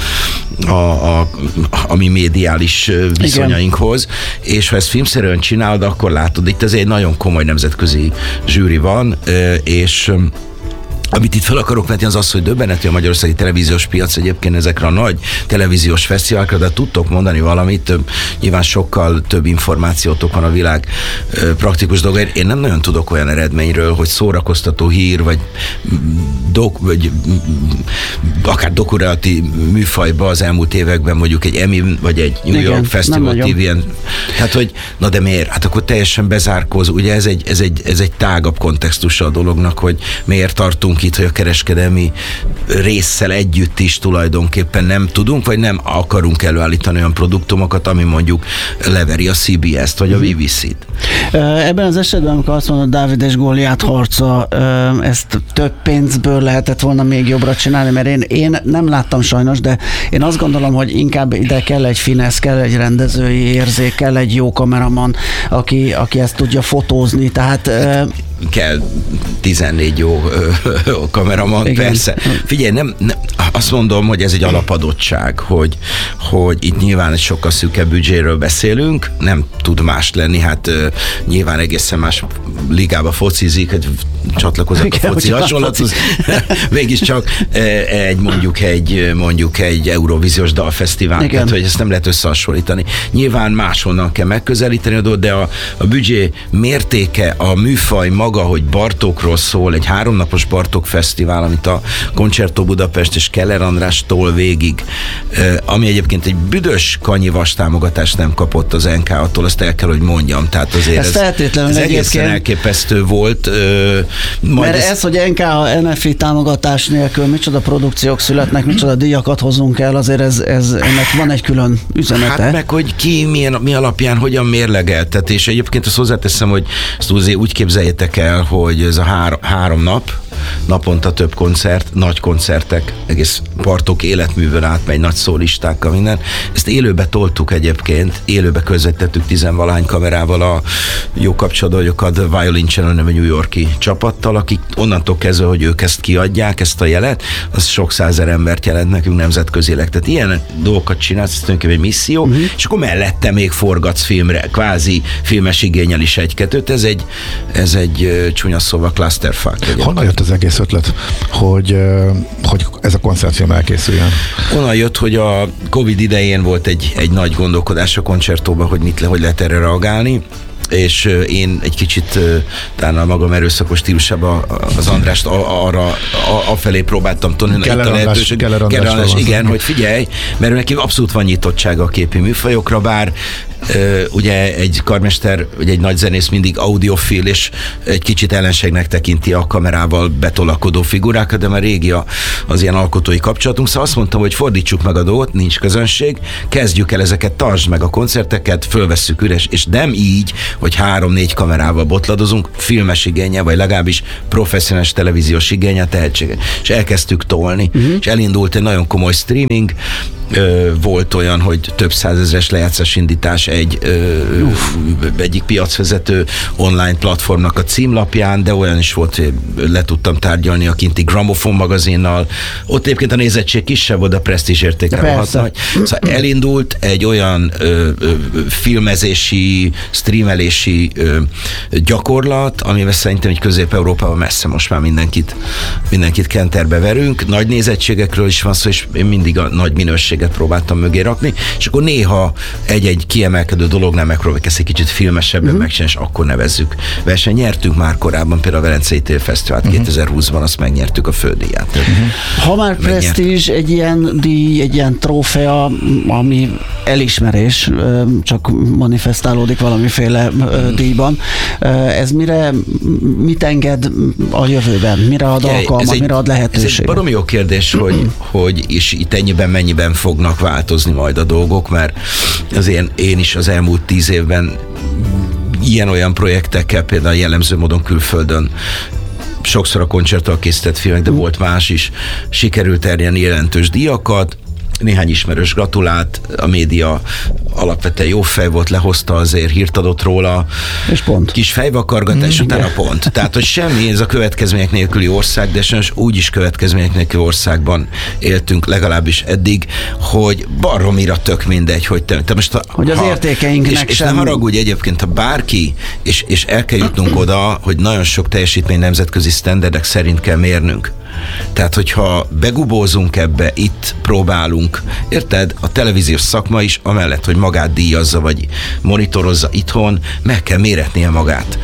a, a, a mi médiális viszonyainkhoz, igen. És ha ezt filmszerűen csinálod, akkor látod, itt ez egy nagyon komoly nemzetközi zsűri van, és amit itt fel akarok vetni, az az, hogy döbbenetű a magyarországi televíziós piac egyébként ezekre a nagy televíziós fesztiválokra, de tudtok mondani valamit, több, nyilván sokkal több információtok van a világ ö, praktikus dolgaira. Én nem nagyon tudok olyan eredményről, hogy szórakoztató hír, vagy, dok, vagy akár dokumentári műfajba az elmúlt években mondjuk egy Emmy, vagy egy New York Igen, Festival té vén. Hát, hogy na de miért? Hát akkor teljesen bezárkóz. Ugye ez egy, ez egy, ez egy tágabb kontextusa a dolognak, hogy miért tartunk itt, hogy a kereskedelmi résszel együtt is tulajdonképpen nem tudunk, vagy nem akarunk előállítani olyan produktumokat, ami mondjuk leveri a C B S-t, vagy a B B C-t. Ebben az esetben, amikor azt mondod, Dávid és Góliát harca, ezt több pénzből lehetett volna még jobbra csinálni, mert én, én nem láttam sajnos, de én azt gondolom, hogy inkább ide kell egy finesz, kell egy rendezői érzék, kell egy jó kameraman, aki, aki ezt tudja fotózni, tehát kell tizennégy jó kameraman, igen. Persze. Figyelj, nem, nem, azt mondom, hogy ez egy alapadottság, hogy, hogy itt nyilván egy sokkal szűkebb büdzséről beszélünk, nem tud más lenni, hát uh, nyilván egészen más ligába focizik, hogy csatlakozott a foci hasonlathoz. Mégiscsak egy mondjuk egy mondjuk egy Eurovíziós Dalfesztivál, igen. Tehát hogy ezt nem lehet összehasonlítani. Nyilván máshonnan kell megközelíteni a dolgot, de a, a büdzsé mértéke, a műfaj maga, hogy Bartókról szól, egy háromnapos Bartók Fesztivál, amit a Concerto Budapest és Keller Andrástól végig, ami egyébként egy büdös kanyivas támogatást nem kapott az en ká á-tól, azt el kell, hogy mondjam. Tehát azért ez, ez, ez egészen elképesztő volt. Majd Mert ez, ez, hogy en ká á en ef i támogatás nélkül micsoda produkciók születnek, micsoda díjakat hozunk el, azért ez, ez, ennek van egy külön üzenete. Hát meg, hogy ki milyen, mi alapján hogyan mérlegeltet, és egyébként azt hozzáteszem, hogy ezt úgy képzeljétek el, hogy ez a három, három nap, naponta több koncert, nagy koncertek, egész Bartók életművön átmegy, nagy szólistákkal, minden. Ezt élőbe toltuk egyébként, élőbe közvetítettük tizenvalahány kamerával a jó kapcsolatokat Violin Channel nevű New Yorki csapattal, akik onnantól kezdve, hogy ők ezt kiadják, ezt a jelet, az sok százer embert jelent nekünk nemzetközileg. Tehát ilyen dolgokat csinálsz, ez tulajdonképpen egy misszió, uh-huh. és akkor mellette még forgatsz filmre, kvázi filmes igénnyel is egy-kettőt. Ez egy, ez egy csúnya szóval clusterfuck. Honnan jött az egész ötlet, hogy, hogy ez a koncertfilm elkészüljön? Onnan jött, hogy a Covid idején volt egy, egy nagy gondolkodás a koncertóban, hogy mit le, hogy lehet erre reagálni, és én egy kicsit talán a magam erőszakos stílusában az Andrást arra afelé próbáltam tonni. Keller András, Keller András, igen, hogy figyelj, mert neki abszolút van nyitottsága a képi műfajokra, bár Uh, ugye egy karmester, vagy egy nagy zenész mindig audiofil, és egy kicsit ellenségnek tekinti a kamerával betolakodó figurákat, de már régi az ilyen alkotói kapcsolatunk, szóval azt mondtam, hogy fordítsuk meg a dolgot, nincs közönség, kezdjük el ezeket, tartsd meg a koncerteket, fölvesszük üres, és nem így, hogy három-négy kamerával botladozunk, filmes igénye, vagy legalábbis professzionális televíziós igénye, tehetsége. És elkezdtük tolni, uh-huh. és elindult egy nagyon komoly streaming, Ö, volt olyan, hogy több százezres lejátszás indítás egy ö, egyik piacvezető online platformnak a címlapján, de olyan is volt, hogy le tudtam tárgyalni a kinti Gramophone magazinnal. Ott egyébként a nézettség kisebb volt, a presztízs értéke rohadt nagy. Szóval elindult egy olyan ö, ö, filmezési, streamelési ö, gyakorlat, amivel szerintem egy Közép-Európában messze most már mindenkit, mindenkit kenterbe verünk. Nagy nézettségekről is van szó, és én mindig a nagy minőség próbáltam mögé rakni, és akkor néha egy-egy kiemelkedő dolognál megpróbáljuk ezt egy kicsit filmesebben uh-huh. megcsinálni, és akkor nevezzük. Verseny nyertünk már korábban, például a Velencei Télfesztivált uh-huh. kétezer-húszban, azt megnyertük a földíját. Uh-huh. Ha már presztízs, egy ilyen díj, egy ilyen trófea, ami elismerés, csak manifestálódik valamiféle uh-huh. díjban, ez mire, mit enged a jövőben? Mire ad alkalmat, mire ad lehetőséget? Ez egy baromi jó kérdés, hogy, hogy és itt ennyiben, mennyiben fognak változni majd a dolgok, mert azért én, én is az elmúlt tíz évben ilyen-olyan projektekkel, például jellemző módon külföldön sokszor a koncerttal készített filmek, de volt más is, sikerült elérni jelentős díjakat, néhány ismerős gratulált, a média alapvetően jó fej volt, lehozta azért, hírt adott róla. És pont. Kis fejvakargatás, mm, utána yeah. pont. Tehát, hogy semmi, ez a következmények nélküli ország, de sajnos úgyis következmények nélküli országban éltünk legalábbis eddig, hogy baromira tök mindegy, hogy te, te most... Ha, hogy az ha, értékeinknek és, és sem... nem haragudj egyébként, ha bárki, és, és el kell jutnunk oda, hogy nagyon sok teljesítmény nemzetközi sztenderdek szerint kell mérnünk. Tehát, hogyha begubózunk ebbe, itt próbálunk, érted? A televíziós szakma is, amellett, hogy magát díjazza, vagy monitorozza itthon, meg kell méretnie magát.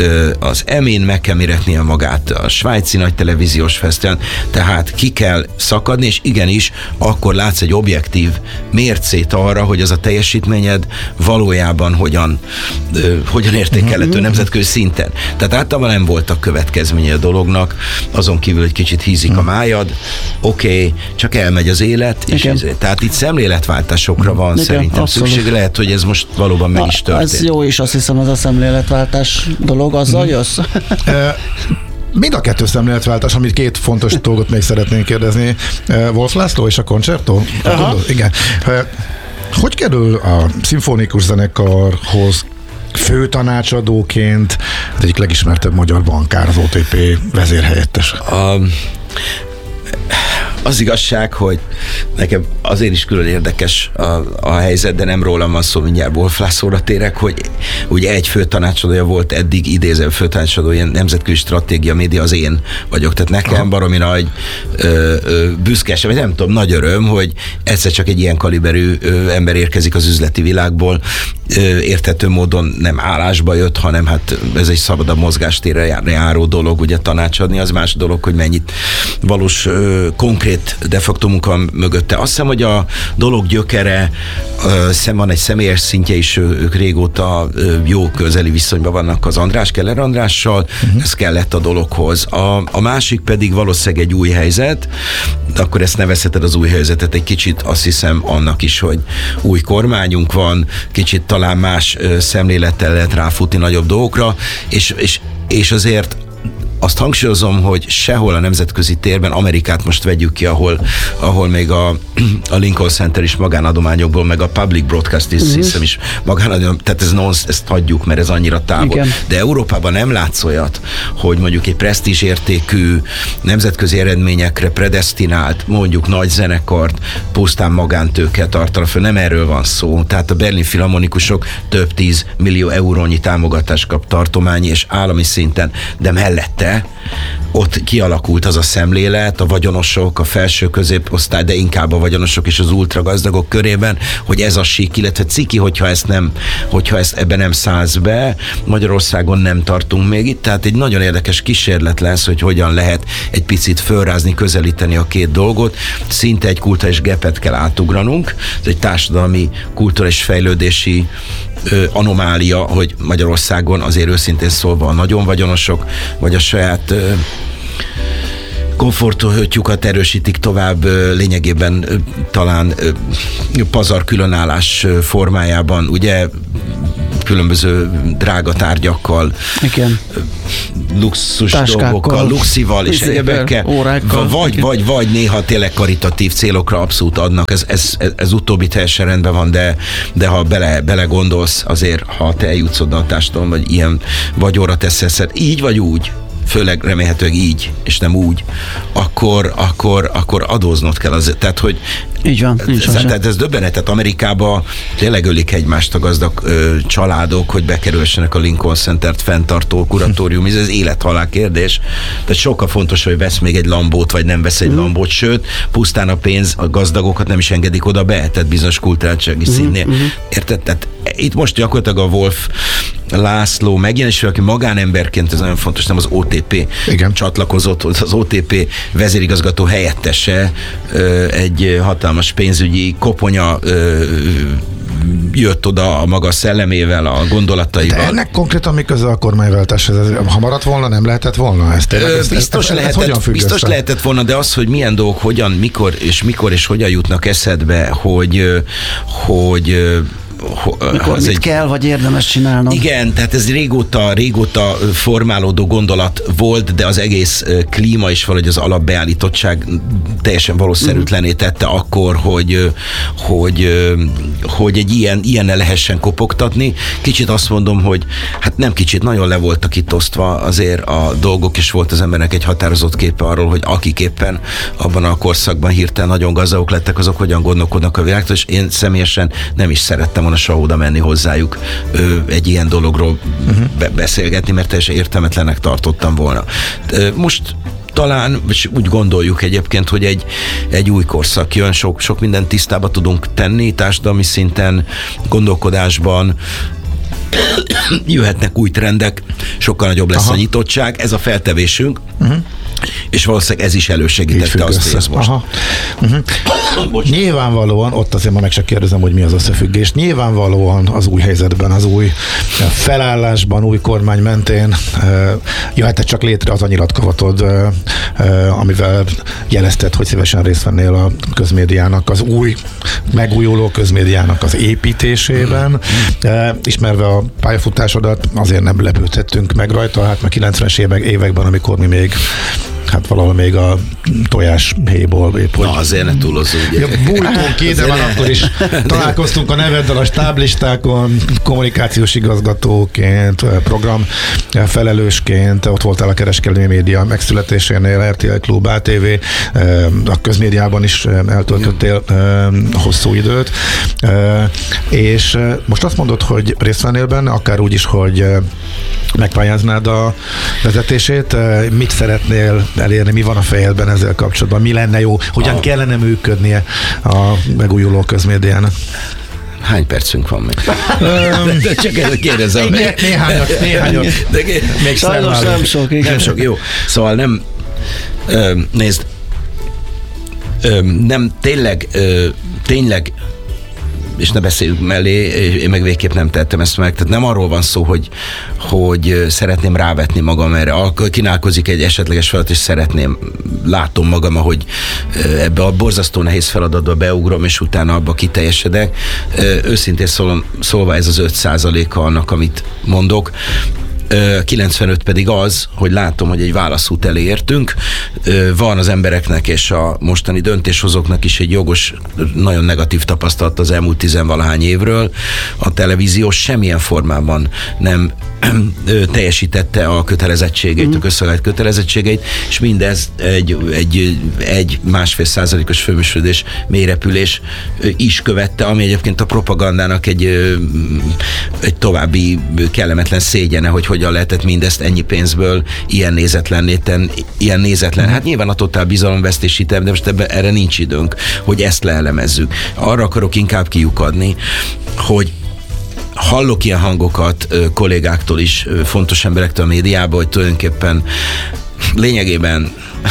Az Emén meg kell méretnie magát, a svájci nagy televíziós fesztiválon, tehát ki kell szakadni, és igenis, akkor látsz egy objektív mércét arra, hogy az a teljesítményed valójában hogyan, hogyan értékelhető nemzetközi szinten. Tehát általában nem voltak következménye a dolognak, azon kívül egy kicsit hízik a májad, oké, okay, csak elmegy az élet, és ez, tehát itt szemléletváltásokra van igen, szerintem abszolút. Szükség, lehet, hogy ez most valóban meg is történt. Ez jó is, azt hiszem, az a szemléletváltás dolog, azzal hmm. jössz? Mind a kettő szemléletváltás, amit két fontos dolgot még szeretnénk kérdezni. Wolf László és a Concerto? Igen. Hogy kerül a szimfonikus zenekarhoz főtanácsadóként az egyik legismertebb magyar bankár, az o té pé vezérhelyettes? Um, az igazság, hogy nekem azért is külön érdekes a, a helyzet, de nem rólam van szó, mindjárt Wolf Lászlóra térek, hogy ugye egy főtanácsadója volt eddig, idéző főtanácsadó, ilyen nemzetközi stratégia, média, az én vagyok. Tehát nekem baromi nagy ö, ö, büszkesem, vagy nem tudom, nagy öröm, hogy egyszer csak egy ilyen kaliberű ö, ember érkezik az üzleti világból, ö, érthető módon nem állásba jött, hanem hát ez egy szabadabb mozgástérre járó dolog, ugye tanácsadni, az más dolog, hogy mennyit valós ö, konkrét de facto munka mögötte. Azt hiszem, hogy a dolog gyökere, szem van egy személyes szintje is, ők régóta jó közeli viszonyban vannak az András, Keller Andrással, uh-huh. ez kellett a dologhoz. A, a másik pedig valószínűleg egy új helyzet, akkor ezt nevezheted az új helyzetet egy kicsit, azt hiszem annak is, hogy új kormányunk van, kicsit talán más szemlélettel lehet ráfutni nagyobb dolgokra, és, és, és azért azt hangsúlyozom, hogy sehol a nemzetközi térben, Amerikát most vegyük ki, ahol, ahol még a, a Lincoln Center is magánadományokból, meg a Public Broadcast is, uh-huh. hiszem is magánadományokból, tehát ez non, ezt hagyjuk, mert ez annyira távol. Igen. De Európában nem látsz olyat, hogy mondjuk egy presztízs értékű, nemzetközi eredményekre predesztinált, mondjuk nagy zenekart, pusztán magántőke tartana föl. Nem erről van szó. Tehát a Berlin Filharmonikusok több tíz millió eurónyi támogatást kap tartományi és állami szinten, de mellette ott kialakult az a szemlélet a vagyonosok, a felső középosztály, de inkább a vagyonosok és az ultragazdagok körében, hogy ez a sík, illetve ciki, hogyha ezt nem, hogyha ezt ebbe nem szállsz be, Magyarországon nem tartunk még itt, tehát egy nagyon érdekes kísérlet lesz, hogy hogyan lehet egy picit fölrázni, közelíteni a két dolgot, szinte egy kulturális gepet kell átugranunk, ez egy társadalmi, kulturális fejlődési ö, anomália, hogy Magyarországon azért őszintén szólva a nagyon vagyonosok, vagy a saját ö, komfortolhatjukat erősítik tovább, lényegében talán pazar különállás formájában, ugye különböző drága tárgyakkal, igen. luxus táskákkal, dolgokkal, luxival és egyebekkel, vagy, vagy, vagy néha tényleg karitatív célokra abszolút adnak. Ez, ez, ez, ez utóbbi teljesen rendben van, de, de ha bele, bele gondolsz, azért, ha te eljutsz oda a társadalom, vagy ilyen vagyonra teszel, így vagy úgy, főleg remélhetőleg így, és nem úgy, akkor, akkor, akkor adóznod kell azért. Tehát, hogy így van, ez, tehát ez döbbenetet. Amerikában tényleg ölik egymást a gazdag ö, családok, hogy bekerülsenek a Lincoln Center-t fenntartó kuratórium. Ez az élet-halál kérdés. Tehát sokkal fontos, hogy vesz még egy Lambót, vagy nem vesz egy mm. Lambót, sőt, pusztán a pénz, a gazdagokat nem is engedik oda be, tehát bizonyos kulturáltsági mm. színnél. Mm. Érted? Tehát itt most gyakorlatilag a Wolf László megjelenésről, aki magánemberként, ez nagyon fontos, nem az o té pé igen. csatlakozott, az o té pé vezérigazgató helyettese, egy hatalmas pénzügyi koponya jött oda a maga szellemével, a gondolataival. De ennek konkrétan mi köze a kormányváltáshoz? Ha maradt volna, nem lehetett volna? Ezt, Ö, ezt, biztos, ezt, lehetett, ezt biztos lehetett volna, de az, hogy milyen dolgok, hogyan, mikor és mikor és hogyan jutnak eszedbe, hogy, hogy mikor mit egy, kell, vagy érdemes csinálnod. Igen, tehát ez régóta, régóta formálódó gondolat volt, de az egész klíma és valahogy az alapbeállítottság teljesen valószerűtlené tette akkor, hogy, hogy, hogy egy ilyen, ilyennel lehessen kopogtatni. Kicsit azt mondom, hogy hát nem kicsit, nagyon le voltak itt osztva azért a dolgok, és volt az embernek egy határozott képe arról, hogy akik éppen abban a korszakban hirtelen nagyon gazdagok lettek, azok hogyan gondolkodnak a világtól, és én személyesen nem is szerettem volna soha oda menni hozzájuk ö, egy ilyen dologról uh-huh. be- beszélgetni, mert teljesen értelmetlenek tartottam volna. Most talán, és úgy gondoljuk egyébként, hogy egy, egy új korszak jön, sok, sok mindent tisztába tudunk tenni, társadalmi szinten, gondolkodásban, jöhetnek új trendek, sokkal nagyobb lesz Aha. a nyitottság, ez a feltevésünk, uh-huh. és valószínűleg ez is elősegítette azt, hogy ez most. Uh-huh. Nyilvánvalóan, ott azért ma meg csak kérdezem, hogy mi az összefüggés, nyilvánvalóan az új helyzetben, az új felállásban, új kormány mentén jöhetett csak létre az a nyilatkozatod, amivel jelezted, hogy szívesen részt vennél a közmédiának, az új, megújuló közmédiának az építésében. Uh-huh. Ismerve a pályafutásodat, azért nem lepődhettünk meg rajta, hát a kilencvenes években, amikor mi még hát valahol még a tojás héjból épp, hogy... Na, azért ne túlozzunk. Ja, bújtunk ki, de már akkor is találkoztunk a neveddel a stáblistákon, kommunikációs igazgatóként, program felelősként, ott voltál a kereskedelmi média megszületésénél, er té el Klub, á té vé, a közmédiában is eltöltöttél hosszú időt, és most azt mondod, hogy részt vennél benne, akár úgy is, hogy megpályáznád a vezetését, mit szeretnél elérni, mi van a fejedben ezzel kapcsolatban, mi lenne jó, hogyan a... kellene működnie a megújuló közmédiának? Hány percünk van még? De csak ezt kérdezem. Né- néhányat, néhányat. De, még sajnos nem sok. Igen. Nem sok, jó. Szóval nem, ö, nézd, ö, nem, tényleg, ö, tényleg és ne beszéljük mellé, én meg végképp nem tettem ezt meg. Tehát nem arról van szó, hogy, hogy szeretném rávetni magam erre. Kínálkozik egy esetleges feladat, és szeretném, látom magam, ahogy ebbe a borzasztó nehéz feladatba beugrom, és utána abba kiteljesedek. Őszintén szólva, szólva ez az öt százaléka annak, amit mondok. kilencvenöt pedig az, hogy látom, hogy egy válaszút elé értünk. Van az embereknek és a mostani döntéshozóknak is egy jogos, nagyon negatív tapasztalat az elmúlt tizenvalahány évről. A televízió semmilyen formában nem teljesítette a kötelezettségeit, mm. a közszolgált kötelezettségeit, és mindez egy, egy, egy másfél százalékos főműsödés, mélyrepülés is követte, ami egyébként a propagandának egy, egy további kellemetlen szégyene, hogy hogyan lehetett mindezt ennyi pénzből ilyen nézetlenné tenni, ilyen nézetlen. Hát nyilván a totál bizalomvesztési terv, de most ebben, erre nincs időnk, hogy ezt leelemezzük. Arra akarok inkább kiukadni, hogy hallok ilyen hangokat ö, kollégáktól is, ö, fontos emberektől a médiában, hogy tulajdonképpen lényegében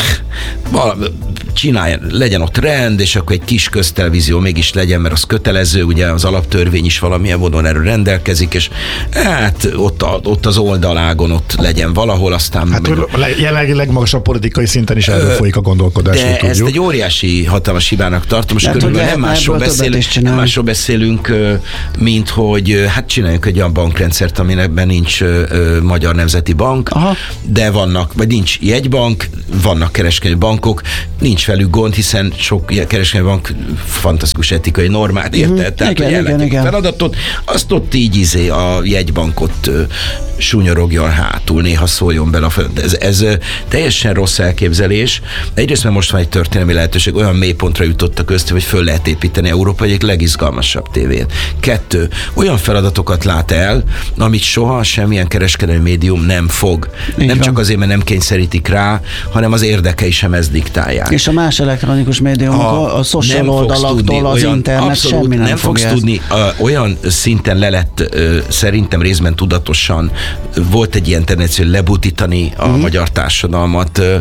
csinálj, legyen ott rend, és akkor egy kis köztelevízió mégis legyen, mert az kötelező, ugye az alaptörvény is valamilyen módon erről rendelkezik, és hát ott, a, ott az oldalágon ott legyen valahol, aztán... Hát meg, jelenleg legmagasabb politikai szinten is erről folyik a gondolkodás. De ezt egy óriási, hatalmas hibának tartom, és körülbelül nem másról beszélünk, nem másról beszélünk, mint hogy hát csináljunk egy olyan bankrendszert, aminekben nincs ö, Magyar Nemzeti Bank, aha. de vannak, vagy nincs jegybank, vannak kereskedelmi bankok, nincs velük gond, hiszen sok kereskedelmi bank fantasztikus etikai normát érte, mm, tehát igen, igen, igen. feladatot, azt ott így izé a jegybankot uh, súnyorogjon hátul, néha szóljon bele a feladat. Ez, ez uh, teljesen rossz elképzelés. Egyrészt, mert most van egy történelmi lehetőség, olyan mélypontra jutott a közt, hogy föl lehet építeni Európa egyik legizgalmasabb tévét. Kettő, olyan feladatokat lát el, amit soha semmilyen kereskedelmi médium nem fog. Így nem van. Csak azért, mert nem kényszerítik rá, hanem az érdekei sem ezt diktálják. És a más elektronikus médiumok, a, a social oldalaktól, az olyan, internet, abszolút, semmi nem, nem fogsz ezt. tudni. Uh, olyan szinten le lett, uh, szerintem részben tudatosan, uh, volt egy ilyen tendencia, hogy lebutítani a uh-huh. magyar társadalmat. Uh,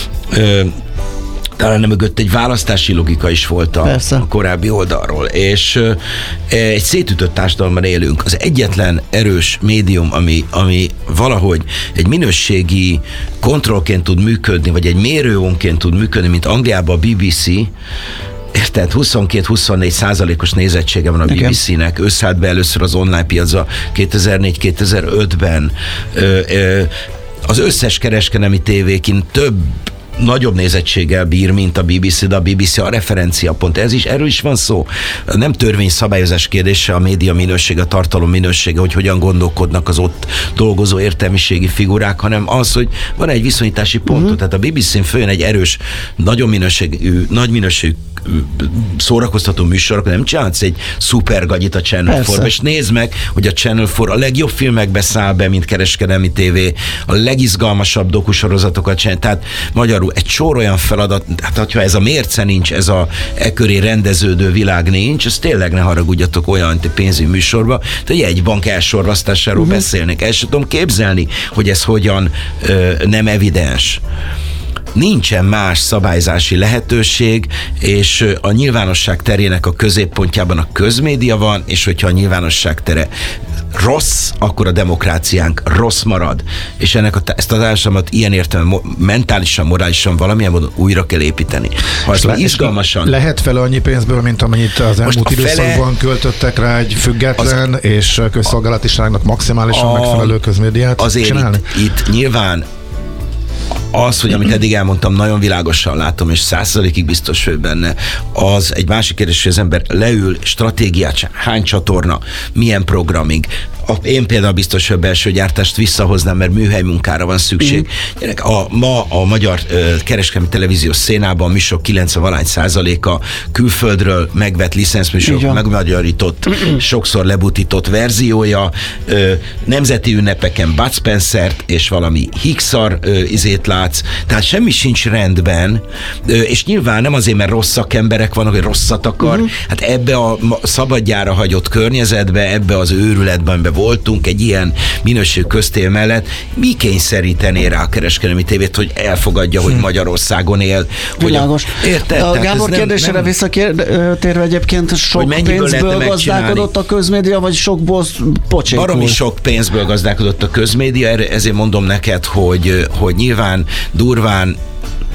uh, talán mögött egy választási logika is volt a, a korábbi oldalról, és uh, egy szétütött társadalomban élünk. Az egyetlen erős médium, ami, ami valahogy egy minőségi kontrollként tud működni, vagy egy mérőónként tud működni, mint Angliában a bé bé cé, érted, huszonkettő-huszonnégy százalékos nézettsége van a bé bé cének, ő szállt be először az online piacra kétezer-négy-kétezer-ötben. Ö, ö, az összes kereskedelmi tévékin több nagyobb nézettséggel bír, mint a bé bé cé, de a bé bé cé a referenciapont. Ez is, erről is van szó. Nem törvényszabályozás kérdése, a média minősége, a tartalom minősége, hogy hogyan gondolkodnak az ott dolgozó értelmiségi figurák, hanem az, hogy van egy viszonyítási pontot. Uh-huh. Tehát a bé bé cén följön egy erős, nagyon minőségű, nagy minőségű szórakoztató műsorok, nem csinálsz egy szuper gagyit a Channel négybe, és nézd meg, hogy a Channel négy a legjobb filmekbe száll be, mint kereskedelmi tévé, a legizgalmasabb dokusorozatokat csinál. Tehát magyarul egy sor olyan feladat, hát hogyha ez a mérce nincs, ez a e köré rendeződő világ nincs, az tényleg ne haragudjatok olyan pénzügyi műsorba, de egy bank elsorvasztásáról uh-huh. beszélnek. El sem tudom képzelni, hogy ez hogyan ö, nem evidens. Nincsen más szabályzási lehetőség, és a nyilvánosság terének a középpontjában a közmédia van, és hogyha a nyilvánosság tere rossz, akkor a demokráciánk rossz marad. És ennek a, ezt a társadalmat ilyen értelemben mentálisan, morálisan valamilyen módon újra kell építeni. Ha ezt le, izgalmasan... Lehet fele annyi pénzből, mint amennyit az elmúlt időszakban költöttek rá egy független az, és közszolgálatiságnak maximálisan a, megfelelő közmédiát azért csinálni? Itt, itt nyilván az, hogy amit eddig elmondtam, nagyon világosan látom, és százszerzalékig biztos vagyok benne, az egy másik kérdés, hogy az ember leül, stratégiát, hány csatorna, milyen programig. Én például biztos, hogy a belső gyártást visszahoznám, mert műhely munkára van szükség. Mm. A, ma a magyar uh, kereskedelmi televíziós szénában a műsorok kilencven százaléka külföldről megvett licenszműsorok, megmagyarított, mm-mm. sokszor lebutított verziója, uh, nemzeti ünnepeken Bud Spencert és valami Hicksar uh, izét látsz, tehát semmi sincs rendben, uh, és nyilván nem azért, mert rossz szakemberek vannak, hogy rosszat akar, mm-hmm. hát ebbe a szabadjára hagyott környezetbe, ebbe az őrületben, amiben voltunk egy ilyen minőség köztél mellett, mi kényszerítené rá a kereskedelmi tévét, hogy elfogadja, hogy Magyarországon él. Világos. Hogy a, érted? A Gábor kérdésére visszatérve egyébként sok pénzből gazdálkodott a közmédia, vagy sokból pocsékul? Baromi sok pénzből gazdálkodott a közmédia, ezért mondom neked, hogy, hogy nyilván durván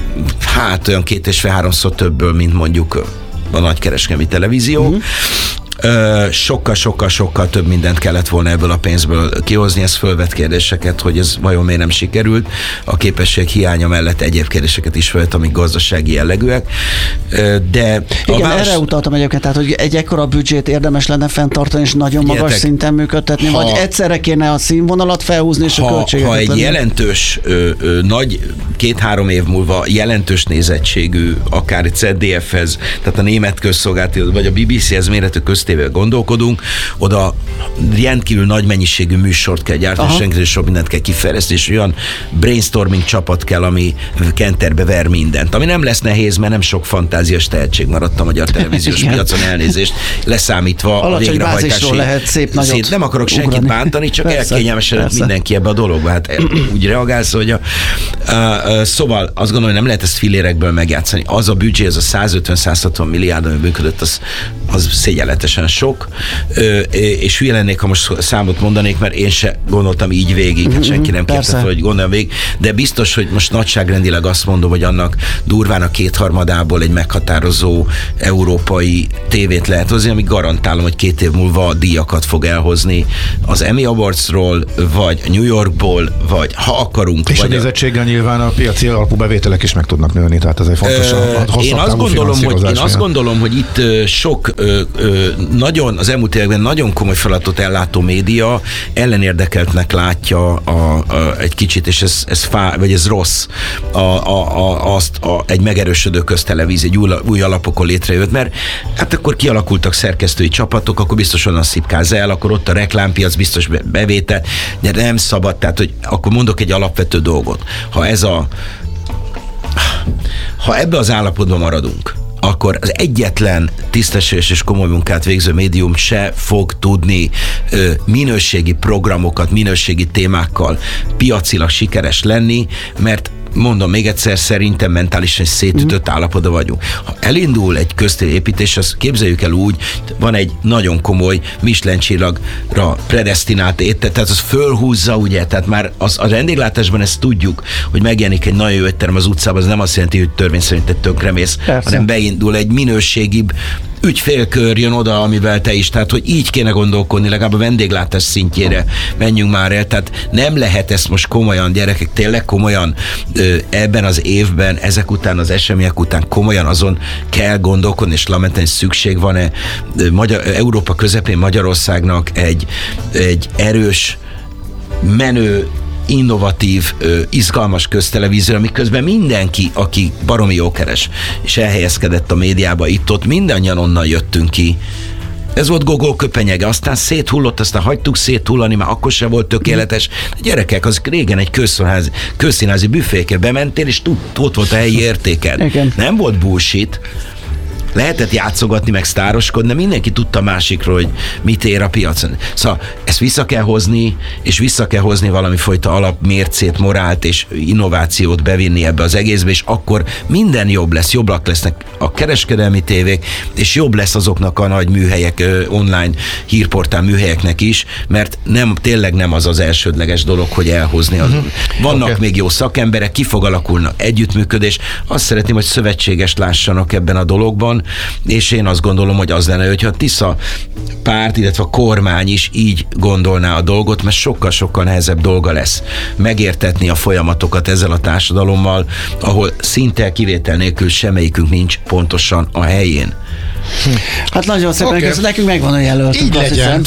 hát olyan két és fél háromszor többből, mint mondjuk a nagykereskedelmi televízió. Uh-huh. Sokkal-sokkal-sokkal több mindent kellett volna ebből a pénzből kihozni, ez fölvet kérdéseket, hogy ez vajon miért nem sikerült. A képesség hiánya mellett egyéb kérdéseket is fölvet, amik gazdasági jellegűek. De igen, város... erre utaltam egyébként, tehát, hogy egy ekkora büdzsét érdemes lenne fenntartani, és nagyon magas Ilyetek, szinten működtetni, ha, vagy egyszerre kéne a színvonalat felhúzni, és ha, a költségeket. Ha egy lenni. jelentős, ö, ö, nagy, két-három év múlva jelentős nézettségű, akár egy zé dé ef-hez, tehát a német közszolgálati, vagy a bé bé cé-hez méretű köztévével gondolkodunk, oda rendkívül nagy mennyiségű műsort kell gyártani, és rendkívül sok mindent kell kifejleszteni, és olyan brainstorming csapat kell, ami kenterbe ver mindent. Ami nem lesz nehéz, mert nem sok fantáziás tehetség maradt a magyar televíziós piacon, elnézést, leszámítva alacsony a végrehajtási... lehet szép nagyot szét. Nem akarok senkit ugrani. bántani, csak persze, elkényelmesedett mindenki ebbe a dologba. Hát úgy reagálsz, hogy a, a, a, szóval azt gondolom, hogy nem lehet ezt filérekből megjátszani. Az a büdzsé, az a százötven-százhatvan milliárd, ami működött, az, az szégyenletesen sok, ö, és hülye lennék, ha most számot mondanék, mert én se gondoltam így végig, hát senki nem kérte fel, hogy gondoljam végig, de biztos, hogy most nagyságrendileg azt mondom, hogy annak durván a kétharmadából egy meghatározó európai tévét lehet hozni, ami garantálom, hogy két év múlva a díjakat fog elhozni az Emmy Awardsról, vagy New Yorkból, vagy ha akarunk. És a nézettséggel nyilván a piaci alapú bevételek is meg tudnak nőni, tehát ez egy fontos ö, a én azt gondolom, hogy Én azt gondolom, hogy itt ö, sok ö, ö, nagyon, az elmúlt években nagyon komoly feladatot ellátó média ellenérdekeltnek látja a, a, egy kicsit, és ez, ez, fá, vagy ez rossz, a, a, a, azt a, egy megerősödő köztelevízió, egy új, új alapokon létrejött, mert hát akkor kialakultak szerkesztői csapatok, akkor biztos onnan szipkáz el, akkor ott a reklámpiac biztos bevétel, de nem szabad, tehát hogy akkor mondok egy alapvető dolgot. Ha ez a ha ebbe az állapotban maradunk, akkor az egyetlen tisztességes és komoly munkát végző médium se fog tudni ö, minőségi programokat, minőségi témákkal piacilag sikeres lenni, mert mondom még egyszer, szerintem mentálisan szétütött mm. állapotban vagyunk. Ha elindul egy köztéri építés, azt képzeljük el úgy, van egy nagyon komoly Michelin csillagra predesztinált étel, tehát az fölhúzza, ugye, tehát már az, a vendéglátásban ezt tudjuk, hogy megjelenik egy nagyon jó étterem az utcában, az nem azt jelenti, hogy törvény szerint te tönkremész, hanem beindul egy minőségibb ügyfélkör jön oda, amivel te is, tehát hogy így kéne gondolkodni, legalább a vendéglátás szintjére menjünk már el, tehát nem lehet ezt most komolyan, gyerekek, tényleg komolyan ebben az évben, ezek után, az események után komolyan azon kell gondolkodni, és lamenteni szükség van-e Magyar, Európa közepén Magyarországnak egy, egy erős, menő, innovatív, izgalmas köztelevízió, miközben mindenki, aki baromi jókeres, és elhelyezkedett a médiába itt-ott, mindannyian onnan jöttünk ki. Ez volt Gogol köpenyege, aztán széthullott, aztán hagytuk széthullani, már akkor sem volt tökéletes. A gyerekek, az régen egy közszínházi, közszínházi büféke bementél, és ott volt a helyi értéked. Igen. Nem volt bullshit. Lehetett játszogatni, meg sztároskodni, de mindenki tudta másikról, hogy mit ér a piacon. Szóval ezt vissza kell hozni, és vissza kell hozni valami fajta alapmércét, morált és innovációt bevinni ebbe az egészbe, és akkor minden jobb lesz, jobbak lesznek a kereskedelmi tévék, és jobb lesz azoknak a nagy műhelyek, online hírportál műhelyeknek is, mert nem, tényleg nem az az elsődleges dolog, hogy elhozni. Az. Uh-huh. Vannak okay. még jó szakemberek, ki fog alakulni együttműködés. Azt szeretném, hogy szövetséges lássanak ebben a dologban, és én azt gondolom, hogy az lenne, hogyha a Tisza párt, illetve a kormány is így gondolná a dolgot, mert sokkal-sokkal nehezebb dolga lesz megértetni a folyamatokat ezzel a társadalommal, ahol szinte kivétel nélkül semmelyikünk nincs pontosan a helyén. Hát nagyon szépen okay. köszönöm, nekünk megvan a jelöltünk. Így legyen.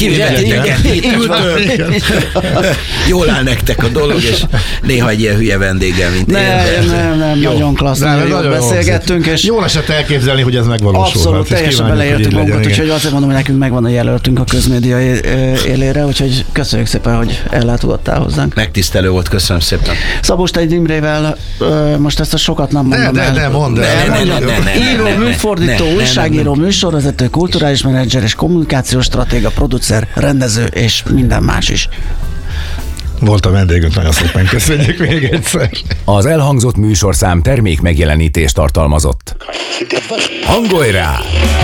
Jól áll nektek a dolog, és néha egy ilyen hülye vendéggel, mint nem, én. Nem, nem, nem, nagyon klassz, nagyon jól beszélgettünk. És jól esett elképzelni, hogy ez megvalósul. Abszolút, teljesen beleértünk magunkat, úgyhogy azért mondom, hogy nekünk megvan a jelöltünk a közmédia élére, úgyhogy köszönjük szépen, hogy ellátogattál hozzánk. Megtisztelő volt, köszönöm szépen. Szabó Stein Imrével most ezt a sokat nem mondom el. De, de, mondd el. Író, műfordító, újságíró, műsorvezető, kulturális menedzser és kommunikációs stratéga, producer, rendező és minden más is. Volt a vendégünk, nagyon szépen köszönjük még egyszer. Az elhangzott műsorszám termék megjelenítést tartalmazott. Hangolj rá!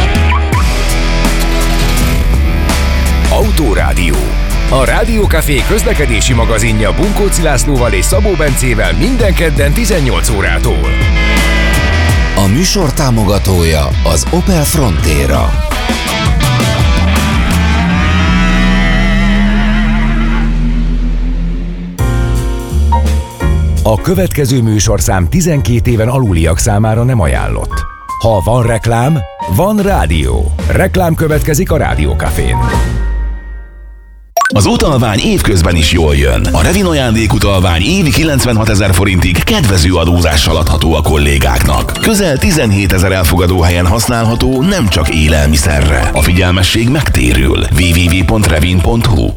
Autórádió. A Rádió Café közlekedési magazinja Bunkóci Lászlóval és Szabó Bencével minden kedden tizennyolc órától. A műsor támogatója az Opel Frontera. A következő műsorszám tizenkét éven aluliak számára nem ajánlott. Ha van reklám, van rádió. Reklám következik a Rádió Cafén. Az utalvány évközben is jól jön. A Revin ajándékutalvány évi kilencvenhat ezer forintig kedvező adózással adható a kollégáknak. Közel tizenhét ezer elfogadó helyen használható, nem csak élelmiszerre. A figyelmesség megtérül. double-u double-u double-u pont revin pont hu.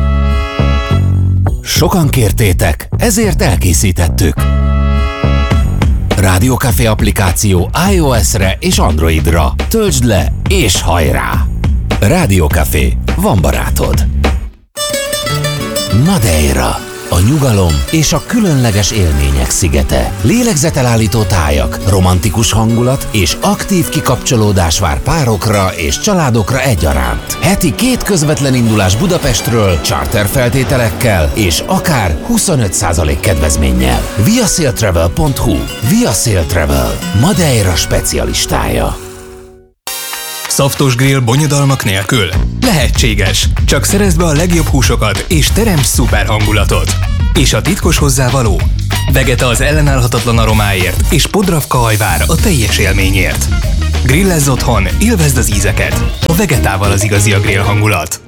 Sokan kértétek, ezért elkészítettük. Rádió Café applikáció iOS-re és Androidra. Töltsd le és hajrá! Rádió Café, van barátod. Madeira, a nyugalom és a különleges élmények szigete. Lélegzetelállító tájak, romantikus hangulat és aktív kikapcsolódás vár párokra és családokra egyaránt. Heti két közvetlen indulás Budapestről, charter feltételekkel és akár huszonöt százalék kedvezménnyel. viasailtravel pont hu. Viasail Travel, Madeira specialistája. Szaftos grill bonyodalmak nélkül? Lehetséges. Csak szerezd be a legjobb húsokat és teremts szuper hangulatot. És a titkos hozzávaló? Vegeta az ellenállhatatlan aromáért és Podravka hajvár a teljes élményért. Grillezz otthon, élvezd az ízeket. A Vegetával az igazi a grill hangulat.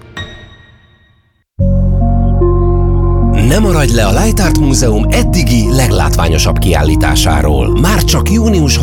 Ne maradj le a Light Art Múzeum eddigi leglátványosabb kiállításáról. Már csak június